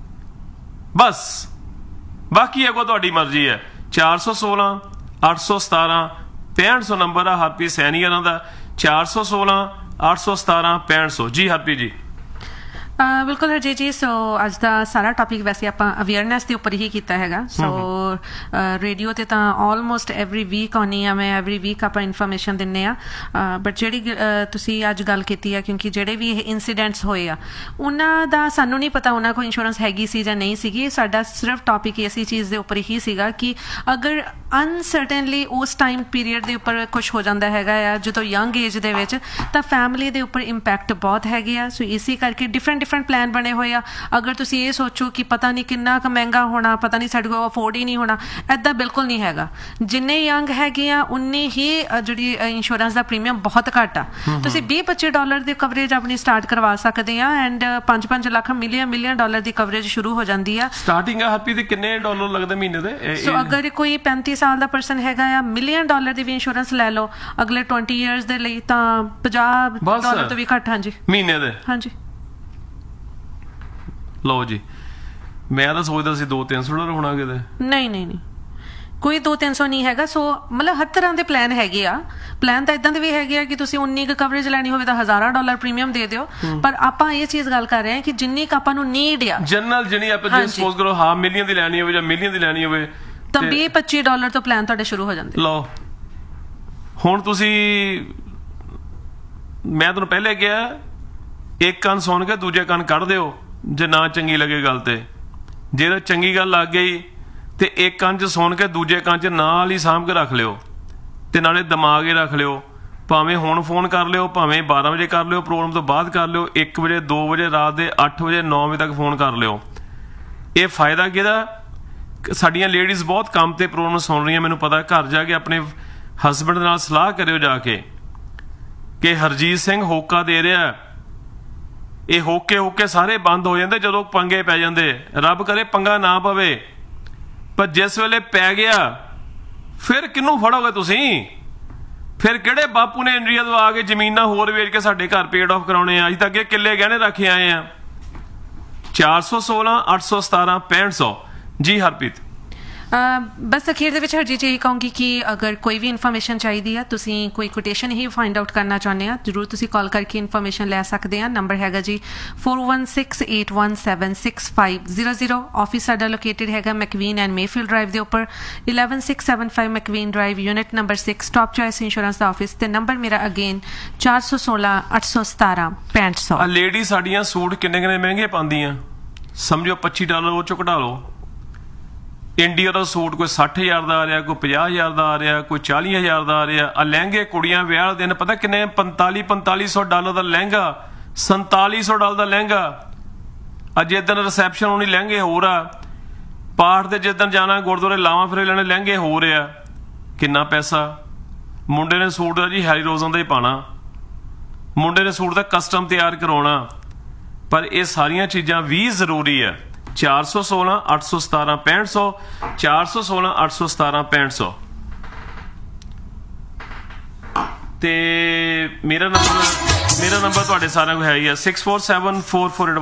A: ਬਸ ਬਾਕੀ ਅੱਗੋਂ ਤੁਹਾਡੀ ਮਰਜ਼ੀ ਹੈ। ਚਾਰ ਸੌ ਸੋਲਾਂ ਅੱਠ ਸੌ ਸਤਾਰਾਂ ਪੈਂਹਠ ਸੌ ਨੰਬਰ ਆ ਹਰਪ੍ਰੀਤ ਸੈਣੀ ਇਹਨਾਂ ਦਾ, ਚਾਰ ਸੌ ਸੋਲਾਂ ਅੱਠ ਸੌ ਸਤਾਰਾਂ ਪੈਂਹਠ ਸੌ। ਜੀ ਹਰਪ੍ਰੀਤ ਜੀ।
J: ਬਿਲਕੁਲ ਹਰਜੀਤ ਜੀ। ਸੋ ਅੱਜ ਦਾ ਸਾਰਾ ਟੌਪਿਕ ਵੈਸੇ ਆਪਾਂ ਅਵੇਅਰਨੈਸ ਦੇ ਉੱਪਰ ਹੀ ਕੀਤਾ ਹੈਗਾ। ਸੋ ਰੇਡੀਓ ਤੇ ਤਾਂ ਆਲਮੋਸਟ ਐਵਰੀ ਵੀਕ ਆਉਣੀ ਆ ਮੈਂ, ਐਵਰੀ ਵੀਕ ਆਪਾਂ ਇਨਫੋਰਮੇਸ਼ਨ ਦਿੰਦੇ ਆ। ਬਟ ਜਿਹੜੀ ਤੁਸੀਂ ਅੱਜ ਗੱਲ ਕੀਤੀ ਆ, ਕਿਉਂਕਿ ਜਿਹੜੇ ਵੀ ਇਹ ਇਨਸੀਡੈਂਟਸ ਹੋਏ ਆ ਉਹਨਾਂ ਦਾ ਸਾਨੂੰ ਨਹੀਂ ਪਤਾ ਉਹਨਾਂ ਕੋਲ ਇੰਸ਼ੋਰੈਂਸ ਹੈਗੀ ਸੀ ਜਾਂ ਨਹੀਂ ਸੀਗੀ। ਸਾਡਾ ਸਿਰਫ ਟੌਪਿਕ ਇਸੇ ਚੀਜ਼ ਦੇ ਉੱਪਰ ਹੀ ਸੀਗਾ ਕਿ ਅਗਰ ਅਨਸਰਟਨਲੀ ਉਸ ਟਾਈਮ ਪੀਰੀਅਡ ਦੇ ਉੱਪਰ ਕੁਛ ਹੋ ਜਾਂਦਾ ਹੈਗਾ ਆ ਜਦੋਂ ਯੰਗ ਏਜ ਦੇ ਵਿੱਚ, ਤਾਂ ਫੈਮਿਲੀ ਦੇ ਉੱਪਰ ਇੰਪੈਕਟ ਬਹੁਤ ਹੈਗੇ ਆ। ਸੋ ਇਸੇ ਕਰਕੇ ਡਿਫਰੈਂਟ ਡਿਫਰੈਂਟ ਪਲਾਨ ਬਣੇ ਹੋਏ ਆ। ਅਗਰ ਤੁਸੀਂ ਇਹ ਸੋਚੋ ਕਿ ਪਤਾ ਨਹੀਂ ਕਿੰਨਾ ਕੁ ਮਹਿੰਗਾ ਹੋਣਾ, ਪਤਾ ਨਹੀਂ ਸਾਡੇ ਕੋਲ ਅਫੋਰਡ ਹੀ ਨਹੀਂ ਹੋਣਾ, ਇੱਦਾਂ ਬਿਲਕੁਲ ਨਹੀਂ ਹੈਗਾ। ਜਿੰਨੇ ਯੰਗ ਹੈਗੇ ਆ ਉਨੀ ਹੀ ਜਿਹੜੀ ਇੰਸ਼ੋਰੈਂਸ ਦਾ ਪ੍ਰੀਮੀਅਮ ਬਹੁਤ ਘੱਟ ਆ। ਤੁਸੀਂ ਵੀਹ ਪੱਚੀ ਡਾਲਰ ਦੀ ਕਵਰੇਜ ਆਪਣੀ ਸਟਾਰਟ ਕਰਵਾ ਸਕਦੇ ਆ ਐਂਡ ਪੰਜ ਪੰਜ ਲੱਖ ਮਿਲੀਅਨ ਮਿਲੀਅਨ ਡਾਲਰ ਦੀ ਕਵਰੇਜ ਸ਼ੁਰੂ ਹੋ ਜਾਂਦੀ ਆ।
A: ਸਟਾਰਟਿੰਗ ਹੈਪੀ ਦੇ ਕਿੰਨੇ ਡਾਲਰ ਲੱਗਦੇ ਮਹੀਨੇ ਦੇ?
J: ਸੋ ਅਗਰ ਕੋਈ ਪੈਂਤੀ ਸਾਲ ਦਾ ਪਰਸਨ ਹੈਗਾ ਆ, ਮਿਲੀਅਨ ਡਾਲਰ ਦੀ ਵੀ ਇੰਸ਼ੋਰੈਂਸ ਲੈ ਲਓ ਅਗਲੇ ਵੀਹ ਇਅਰਸ ਦੇ ਲਈ, ਤਾਂ ਪੰਜਾਹ ਡਾਲਰ ਤੋਂ ਵੀ ਘੱਟ। ਹਾਂਜੀ
A: ਮਹੀਨੇ ਦੇ।
J: ਹਾਂਜੀ
A: ਲਓ ਜੀ। ਮੈਂ ਤਾਂ ਸੋਚਦਾ ਸੀ ਦੋ ਤਿੰਨ ਸੌ ਡਾਲਰ ਹੋਣਾ ਕਿਤੇ। ਨਹੀਂ
J: ਨਹੀਂ ਨਹੀਂ ਕੋਈ ਦੋ ਤਿੰਨ ਸੌ ਨਹੀਂ ਹੈਗਾ। ਸੋ ਮਤਲਬ ਹਰ ਤਰ੍ਹਾਂ ਦੇ ਪਲਾਨ ਹੈਗੇ ਆ। ਪਲਾਨ ਤਾਂ ਇਦਾਂ ਦੇ ਵੀ ਹੈਗੇ ਆ ਕਿ ਤੁਸੀਂ ਉਨੀ ਕੁ ਕਵਰੇਜ ਲੈਣੀ ਹੋਵੇ ਤਾਂ ਹਜ਼ਾਰਾਂ ਡਾਲਰ ਪ੍ਰੀਮੀਅਮ ਦੇ ਦਿਓ, ਪਰ ਆਪਾਂ ਇਹ ਚੀਜ਼ ਗੱਲ ਕਰ ਰਹੇ ਹਾਂ ਕਿ ਜਿੰਨੀ ਕੁ ਆਪਾਂ ਨੂੰ ਨੀਡ ਆ
A: ਜਨਰਲ, ਜਿਹਨੀ ਆਪਾਂ ਜੇ ਸਪੋਜ਼ ਕਰੋ ਹਾਂ ਮਿਲੀਅਨ ਦੀ ਲੈਣੀ ਹੋਵੇ ਜਾਂ ਮਿਲੀਅਨ ਦੀ ਲੈਣੀ ਹੋਵੇ
J: ਤਾਂ ਵੀਹ ਪੱਚੀ ਡਾਲਰ ਤੋਂ ਪਲਾਨ ਤੁਹਾਡੇ ਸ਼ੁਰੂ ਹੋ ਜਾਂਦੇ।
A: ਲਓ ਹੁਣ ਤੁਸੀਂ, ਮੈਂ ਤੁਹਾਨੂੰ ਪਹਿਲੇ ਕਿਹਾ ਇੱਕ ਕੰਨ ਸੁਣ ਕੇ ਦੂਜੇ ਕੰਨ ਕੱਢ ਦਿਓ ਜੇ ਨਾ ਚੰਗੀ ਲੱਗੇ ਗੱਲ। ਤੇ ਜੇ ਚੰਗੀ ਗੱਲ ਲੱਗ ਗਈ ਤੇ ਇੱਕ ਕੰਨ 'ਚ ਸੁਣ ਕੇ ਦੂਜੇ ਕੰਨ 'ਚ ਨਾਲ ਹੀ ਸਾਂਭ ਕੇ ਰੱਖ ਲਿਓ ਤੇ ਨਾਲੇ ਦਿਮਾਗ ਹੀ ਰੱਖ ਲਿਓ। ਭਾਵੇਂ ਹੁਣ ਫੋਨ ਕਰ ਲਿਓ, ਭਾਵੇਂ ਬਾਰਾਂ ਵਜੇ ਕਰ ਲਿਓ, ਪ੍ਰੋਗਰਾਮ ਤੋਂ ਬਾਅਦ ਕਰ ਲਿਓ, ਇੱਕ ਵਜੇ ਦੋ ਵਜੇ ਰਾਤ ਦੇ ਅੱਠ ਵਜੇ ਨੌ ਵਜੇ ਤੱਕ ਫੋਨ ਕਰ ਲਿਓ। ਇਹ ਫਾਇਦਾ ਕਿਹਦਾ? ਸਾਡੀਆਂ ਲੇਡੀਜ਼ ਬਹੁਤ ਕੰਮ ਤੇ ਪ੍ਰੋਗਰਾਮ ਸੁਣ ਰਹੀਆਂ, ਮੈਨੂੰ ਪਤਾ। ਘਰ ਜਾ ਕੇ ਆਪਣੇ ਹਸਬੈਂਡ ਨਾਲ ਸਲਾਹ ਕਰਿਓ ਜਾ ਕੇ ਕਿ ਹਰਜੀਤ ਸਿੰਘ ਹੋਕਾ ਦੇ ਰਿਹਾ। ਇਹ ਹੋਕੇ ਹੋਕੇ ਸਾਰੇ ਬੰਦ ਹੋ ਜਾਂਦੇ ਜਦੋਂ ਪੰਗੇ ਪੈ ਜਾਂਦੇ। ਰੱਬ ਕਰੇ ਪੰਗਾ ਨਾ ਪਵੇ, ਪਰ ਜਿਸ ਵੇਲੇ ਪੈ ਗਿਆ ਫਿਰ ਕਿਹਨੂੰ ਫੜੋਗੇ ਤੁਸੀਂ? ਫਿਰ ਕਿਹੜੇ ਬਾਪੂ ਨੇ ਇੰਡੀਆ ਤੋਂ ਆ ਕੇ ਜ਼ਮੀਨਾਂ ਹੋਰ ਵੇਚ ਕੇ ਸਾਡੇ ਘਰ ਪੇਡ ਆਫ ਕਰਾਉਣੇ ਆ? ਅੱਜ ਤੱਕ ਅੱਗੇ ਕਿੱਲੇ ਗਹਿਣੇ ਰੱਖੇ ਆਏ ਆ। ਚਾਰ ਸੌ ਸੋਲਾਂ ਅੱਠ ਸੌ ਸਤਾਰਾਂ ਪੈਂਹਠ ਸੌ। ਜੀ ਹਰਪ੍ਰੀਤ।
J: ਬਸ ਅਖੀਰ ਦੇ ਵਿੱਚ ਹਰਜੀਤ ਜੀ ਇਹ ਕਹੂੰਗੀ ਕਿ ਅਗਰ ਕੋਈ ਵੀ ਇਨਫੋਰਮੇਸ਼ਨ ਚਾਹੀਦੀ ਆ, ਤੁਸੀਂ ਕੋਈ ਕੋਟੇਸ਼ਨ ਹੀ ਫਾਈਂਡ ਆਊਟ ਕਰਨਾ ਚਾਹੁੰਦੇ ਆ, ਜ਼ਰੂਰ ਤੁਸੀਂ ਕਾਲ ਕਰਕੇ ਇਨਫੋਰਮੇਸ਼ਨ ਲੈ ਸਕਦੇ ਆ। ਨੰਬਰ ਹੈਗਾ ਜੀ four one six eight one seven six five zero zero. Office ਸਾਡਾ ਲੋਕੇਟਡ ਹੈਗਾ ਮੈਕਵੀਨ ਐਂਡ ਮੇਫੀਲਡ ਡਰਾਈਵ ਦੇ ਉੱਪਰ, eleven six seven five ਮੈਕਵੀਨ drive, unit number six, top choice insurance ਦਾ ਆਫਿਸ। ਤੇ ਨੰਬਰ ਮੇਰਾ ਅਗੇਨ ਚਾਰ ਸੌ ਸੋਲਾਂ ਅੱਠ ਸੌ ਸਤਾਰਾਂ ਪੈਂਹਠ ਸੌ।
A: ਲੇਡੀ ਸਾਡੀਆਂ ਸੂਟ ਕਿੰਨੇ ਕਿੰਨੇ ਮਹਿੰਗੇ ਪਾਉਂਦੀਆਂ, ਸਮਝੋ ਪੱਚੀ ਡਾਲਰ ਉਹ ਚੋਂ ਕਢਾ ਲਓ। ਇੰਡੀਆ ਦਾ ਸੂਟ ਕੋਈ ਸੱਠ ਹਜ਼ਾਰ ਦਾ ਆ ਰਿਹਾ, ਕੋਈ ਪੰਜਾਹ ਹਜ਼ਾਰ ਦਾ ਆ ਰਿਹਾ, ਕੋਈ ਚਾਲੀ ਹਜ਼ਾਰ ਦਾ ਆ ਰਿਹਾ। ਆ ਲਹਿੰਗੇ ਕੁੜੀਆਂ ਵਿਆਹ ਵਾਲੇ ਦਿਨ ਪਤਾ ਕਿੰਨੇ? ਪੰਤਾਲੀ ਪੰਤਾਲੀ ਸੌ ਡਾਲਰ ਦਾ ਲਹਿੰਗਾ, ਸੰਤਾਲੀ ਸੌ ਡਾਲਰ ਦਾ ਲਹਿੰਗਾ। ਅੱਜ ਜਿਸ ਦਿਨ ਰਿਸੈਪਸ਼ਨ ਹੋਣੀ ਲਹਿੰਗੇ ਹੋਰ ਆ, ਪਾਠ ਦੇ ਜਿਸ ਦਿਨ ਜਾਣਾ ਗੁਰਦੁਆਰੇ ਲਾਵਾਂ ਫੇਰੇ ਲੈਣੇ ਲਹਿੰਗੇ ਹੋਰ ਆ। ਕਿੰਨਾ ਪੈਸਾ। ਮੁੰਡੇ ਨੇ ਸੂਟ ਦਾ ਜੀ ਹੈਰੀ ਰੋਜ਼ਨ ਦਾ ਹੀ ਪਾਣਾ, ਮੁੰਡੇ ਨੇ ਸੂਟ ਦਾ ਕਸਟਮ ਤਿਆਰ ਕਰਾਉਣਾ, ਪਰ ਇਹ ਸਾਰੀਆਂ ਚੀਜ਼ਾਂ ਵੀ ਜ਼ਰੂਰੀ ਹੈ। ਚਾਰ ਸੌ ਸੋਲਾਂ ਅੱਠ ਸੌ ਸਤਾਰਾਂ ਪੈਂਹਠ ਸੌ ਚਾਰ ਸੌ ਸੋਲਾਂ ਅੱਠ ਸੌ ਸਤਾਰਾਂ ਪੈਂਹਠ ਸੌ ਤੇ ਮੇਰਾ ਨੰਬਰ ਮੇਰਾ ਨੰਬਰ ਤੁਹਾਡੇ ਸਾਰਿਆਂ ਕੋਲ ਹੈ ਹੀ ਆ six four seven four four